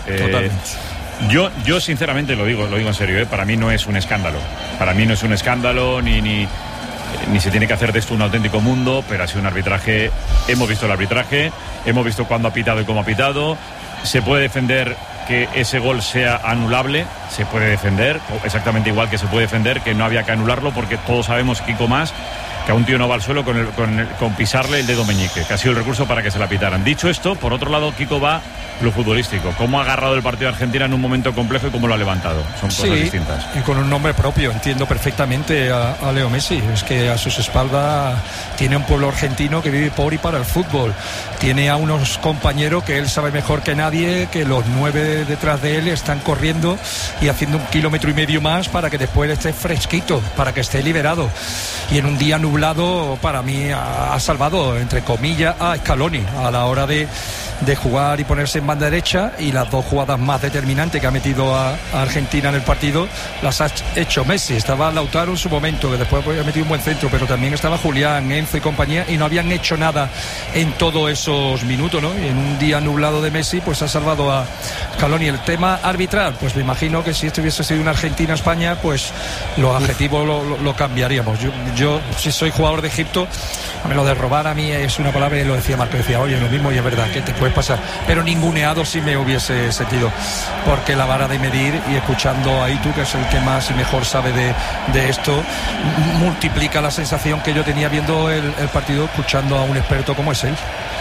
yo sinceramente lo digo en serio, para mí no es un escándalo. Para mí no es un escándalo, ni se tiene que hacer de esto un auténtico mundo, pero ha sido un arbitraje. Hemos visto el arbitraje, hemos visto cuándo ha pitado y cómo ha pitado. Se puede defender que ese gol sea anulable, se puede defender, exactamente igual que se puede defender que no había que anularlo, porque todos sabemos, Kiko más, que a un tío no va al suelo con pisarle el dedo meñique, que ha sido el recurso para que se la pitaran. Dicho esto, por otro lado, Kiko, va lo futbolístico, cómo ha agarrado el partido de Argentina en un momento complejo y cómo lo ha levantado. Son cosas distintas. Y con un nombre propio, entiendo perfectamente a Leo Messi. Es que a sus espaldas tiene un pueblo argentino que vive por y para el fútbol. Tiene a unos compañeros que él sabe mejor que nadie, que los 9 detrás de él están corriendo y haciendo 1,5 kilómetros más para que después esté fresquito, para que esté liberado. Y en un día nublado, para mí ha salvado, entre comillas, a Scaloni a la hora de jugar y ponerse en banda derecha, y las dos jugadas más determinantes que ha metido a Argentina en el partido las ha hecho Messi. Estaba Lautaro en su momento, que después había metido un buen centro, pero también estaba Julián, Enzo y compañía, y no habían hecho nada en todos esos minutos, ¿no? Y en un día nublado de Messi, pues ha salvado a Scaloni. El tema arbitral, pues me imagino que si esto hubiese sido una Argentina-España, pues los adjetivos lo cambiaríamos. Yo si soy jugador de Egipto, lo de robar a mí es una palabra, y lo decía Marco, decía, oye, lo mismo, y es verdad que te puedes pasar, pero ninguneado sí me hubiese sentido, porque la vara de medir, y escuchando a Itu, que es el que más y mejor sabe de esto, multiplica la sensación que yo tenía viendo el partido, escuchando a un experto como es él.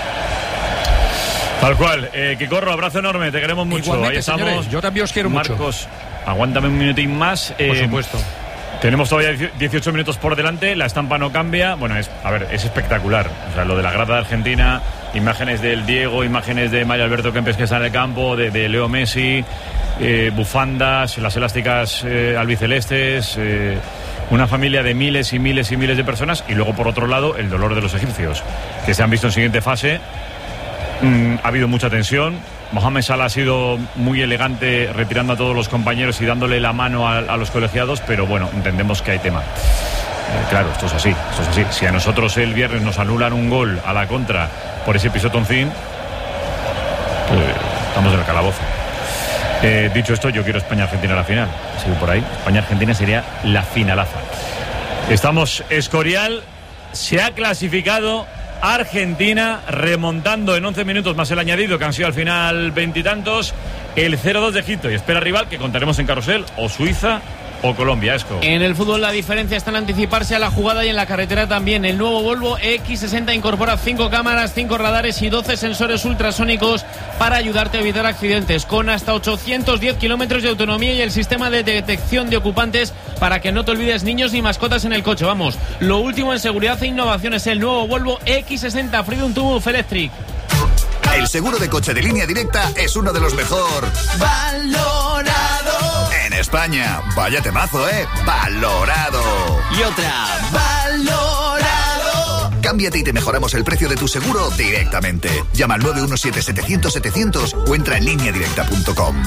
Tal cual. Kikorro, abrazo enorme, te queremos mucho. Igualmente, ahí estamos. Señores, yo también os quiero mucho. Marcos, aguántame un minutín más. Por supuesto. Tenemos todavía 18 minutos por delante, la estampa no cambia. Bueno, es espectacular. O sea, lo de la grada de Argentina, imágenes del Diego, imágenes de Mario Alberto Kempes, que está en el campo, de Leo Messi, bufandas, las elásticas albicelestes, una familia de miles y miles y miles de personas, y luego por otro lado el dolor de los egipcios, que se han visto en siguiente fase. Ha habido mucha tensión, Mohamed Salah ha sido muy elegante retirando a todos los compañeros y dándole la mano a los colegiados, pero bueno, entendemos que hay tema. Claro, esto es así. Si a nosotros el viernes nos anulan un gol a la contra por ese pisotoncín, pues estamos en el calabozo. Dicho esto, yo quiero España-Argentina a la final. Sigo por ahí. España-Argentina sería la finalaza. Estamos, Escorial se ha clasificado. Argentina remontando en 11 minutos más el añadido, que han sido al final 20 y tantos, el 0-2 de Egipto, y espera rival que contaremos en Carrusel, o Suiza o Colombia. Esco. En el fútbol la diferencia está en anticiparse a la jugada y en la carretera también. El nuevo Volvo X60 incorpora 5 cámaras, 5 radares y 12 sensores ultrasónicos para ayudarte a evitar accidentes, con hasta 810 kilómetros de autonomía y el sistema de detección de ocupantes para que no te olvides niños ni mascotas en el coche. Vamos, lo último en seguridad e innovación es el nuevo Volvo X60 Freedom to Move Electric. El seguro de coche de Línea Directa es uno de los mejor valorado en España. Vaya temazo, valorado. Y otra, valorado. Cámbiate y te mejoramos el precio de tu seguro directamente. Llama al 917-700-700 o entra en lineadirecta.com.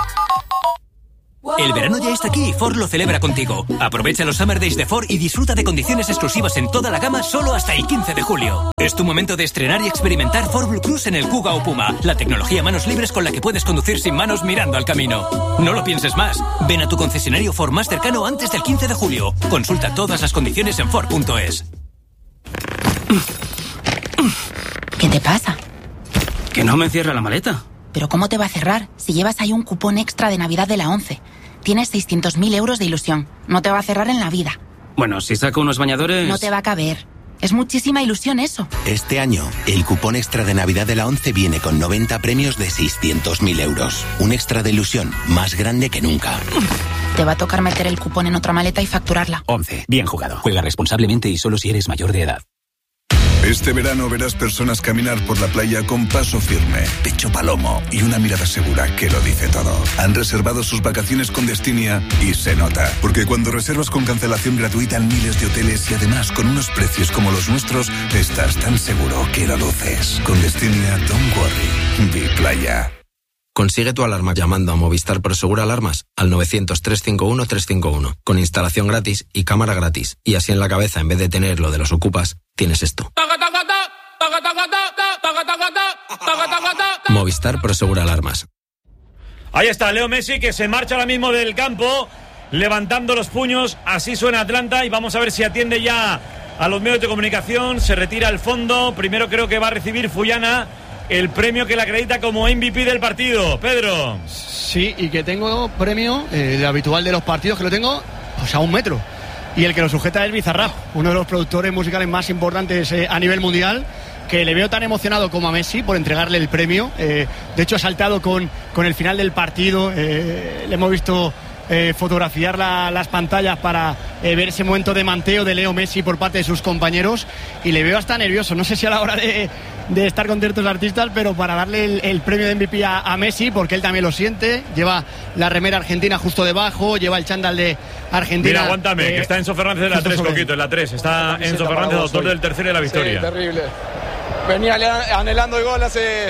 El verano ya está aquí y Ford lo celebra contigo. Aprovecha los Summer Days de Ford y disfruta de condiciones exclusivas en toda la gama solo hasta el 15 de julio. Es tu momento de estrenar y experimentar Ford Blue Cruise en el Kuga o Puma, la tecnología manos libres con la que puedes conducir sin manos mirando al camino. No lo pienses más. Ven a tu concesionario Ford más cercano antes del 15 de julio. Consulta todas las condiciones en Ford.es. ¿Qué te pasa? Que no me cierra la maleta. ¿Pero cómo te va a cerrar si llevas ahí un cupón extra de Navidad de la 11? Tienes 600.000 euros de ilusión. No te va a cerrar en la vida. Bueno, si saco unos bañadores... No te va a caber. Es muchísima ilusión eso. Este año, el cupón extra de Navidad de la 11 viene con 90 premios de 600.000 euros. Un extra de ilusión más grande que nunca. Te va a tocar meter el cupón en otra maleta y facturarla. 11. Bien jugado. Juega responsablemente y solo si eres mayor de edad. Este verano verás personas caminar por la playa con paso firme, pecho palomo y una mirada segura que lo dice todo. Han reservado sus vacaciones con Destinia y se nota. Porque cuando reservas con cancelación gratuita en miles de hoteles y además con unos precios como los nuestros, estás tan seguro que lo luces. Con Destinia, don't worry. Be playa. Consigue tu alarma llamando a Movistar Prosegur Alarmas al 900-351-351, con instalación gratis y cámara gratis. Y así en la cabeza, en vez de tener lo de los ocupas, tienes esto. Movistar Prosegur Alarmas. Ahí está Leo Messi, que se marcha ahora mismo del campo, levantando los puños. Así suena Atlanta y vamos a ver si atiende ya a los medios de comunicación. Se retira al fondo. Primero creo que va a recibir Fuyana el premio que le acredita como MVP del partido. Pedro. Sí, y que tengo premio, el habitual de los partidos, que lo tengo pues a 1 metro. Y el que lo sujeta es Bizarrap, uno de los productores musicales más importantes a nivel mundial, que le veo tan emocionado como a Messi por entregarle el premio. De hecho ha saltado con el final del partido. Le hemos visto fotografiar las pantallas para ver ese momento de manteo de Leo Messi por parte de sus compañeros, y le veo hasta nervioso. No sé si a la hora de estar con ciertos artistas, pero para darle el premio de MVP a Messi, porque él también lo siente. Lleva la remera argentina justo debajo, lleva el chándal de Argentina. Mira, aguántame, que está Enzo Fernández en la 3, Coquito, en la 3. Está Enzo Fernández, autor del tercero y de la victoria. Sí, terrible. Venía anhelando el gol hace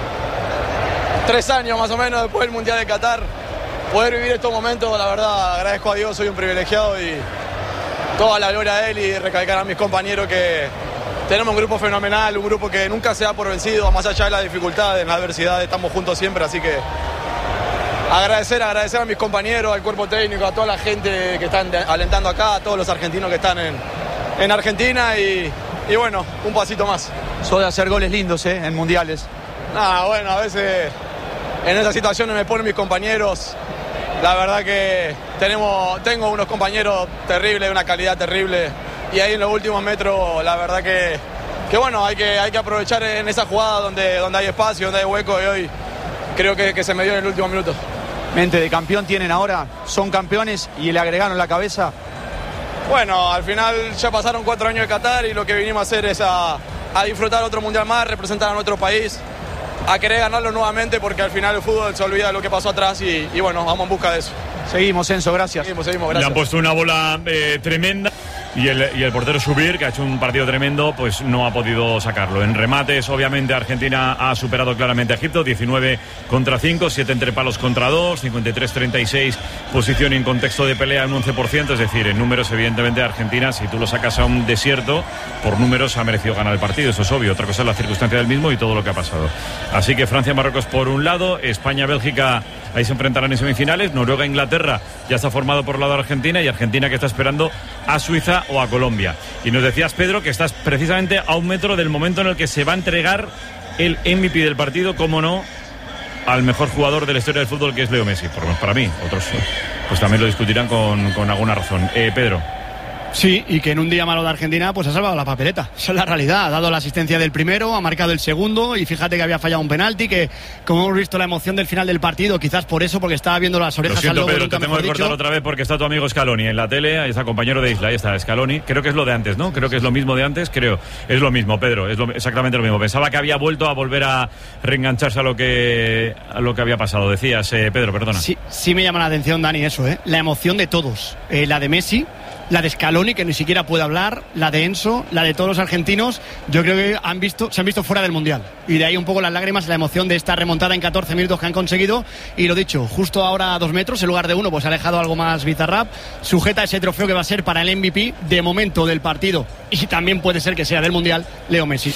3 años más o menos después del Mundial de Qatar. Poder vivir estos momentos, la verdad, agradezco a Dios, soy un privilegiado y toda la gloria a él, y recalcar a mis compañeros que tenemos un grupo fenomenal, un grupo que nunca se da por vencido, más allá de la dificultad, en la adversidad, estamos juntos siempre, así que agradecer a mis compañeros, al cuerpo técnico, a toda la gente que están alentando acá, a todos los argentinos que están en Argentina y bueno, un pasito más. Soy de hacer goles lindos, en mundiales. Bueno, a veces en esas situaciones me ponen mis compañeros. La verdad que tengo unos compañeros terribles, una calidad terrible, y ahí en los últimos metros la verdad que bueno, hay que aprovechar en esa jugada donde hay espacio, donde hay hueco, y hoy creo que se me dio en el último minuto. Mente de campeón tienen ahora, son campeones y le agregaron la cabeza. Bueno, al final ya pasaron 4 años de Qatar y lo que vinimos a hacer es a disfrutar otro mundial más, representar a nuestro país, a querer ganarlo nuevamente, porque al final el fútbol se olvida de lo que pasó atrás y bueno, vamos en busca de eso. Seguimos, Enzo, gracias. Seguimos, gracias. Le han puesto una bola tremenda. Y el portero Subir, que ha hecho un partido tremendo, pues no ha podido sacarlo. En remates, obviamente, Argentina ha superado claramente a Egipto, 19 contra 5, 7 entre palos contra 2, 53-36, posición en contexto de pelea en 11%, es decir, en números, evidentemente, Argentina, si tú lo sacas a un desierto, por números ha merecido ganar el partido, eso es obvio. Otra cosa es la circunstancia del mismo y todo lo que ha pasado. Así que Francia-Marruecos por un lado, España-Bélgica, ahí se enfrentarán en semifinales, Noruega-Inglaterra ya está formado por el lado de Argentina, y Argentina que está esperando a Suiza o a Colombia. Y nos decías, Pedro, que estás precisamente a un metro del momento en el que se va a entregar el MVP del partido, como no, al mejor jugador de la historia del fútbol, que es Leo Messi. Por lo menos para mí, otros pues también lo discutirán con alguna razón. Pedro. Sí, y que en un día malo de Argentina pues ha salvado la papeleta. Esa es la realidad. Ha dado la asistencia del primero, ha marcado el segundo, y fíjate que había fallado un penalti, que como hemos visto la emoción del final del partido, quizás por eso, porque estaba viendo las orejas. Lo siento, al lobo, Pedro, te tengo que cortar otra vez porque está tu amigo Scaloni en la tele, ahí está, compañero de Isla, ahí está Scaloni. Creo que es lo de antes, ¿no? Creo que es lo mismo de antes, creo. Es lo mismo, Pedro, exactamente lo mismo. Pensaba que había vuelto a volver a reengancharse a lo que había pasado. Decías, Pedro, perdona. Sí me llama la atención, Dani, eso, la emoción de todos. La de Messi, la de Scaloni, que ni siquiera puede hablar, la de Enzo, la de todos los argentinos. Yo creo que se han visto fuera del Mundial, y de ahí un poco las lágrimas, la emoción de esta remontada en 14 minutos que han conseguido. Y lo dicho, justo ahora a 2 metros en lugar de 1, pues ha alejado algo más Bizarrap, sujeta ese trofeo que va a ser para el MVP de momento del partido, y también puede ser que sea del Mundial, Leo Messi.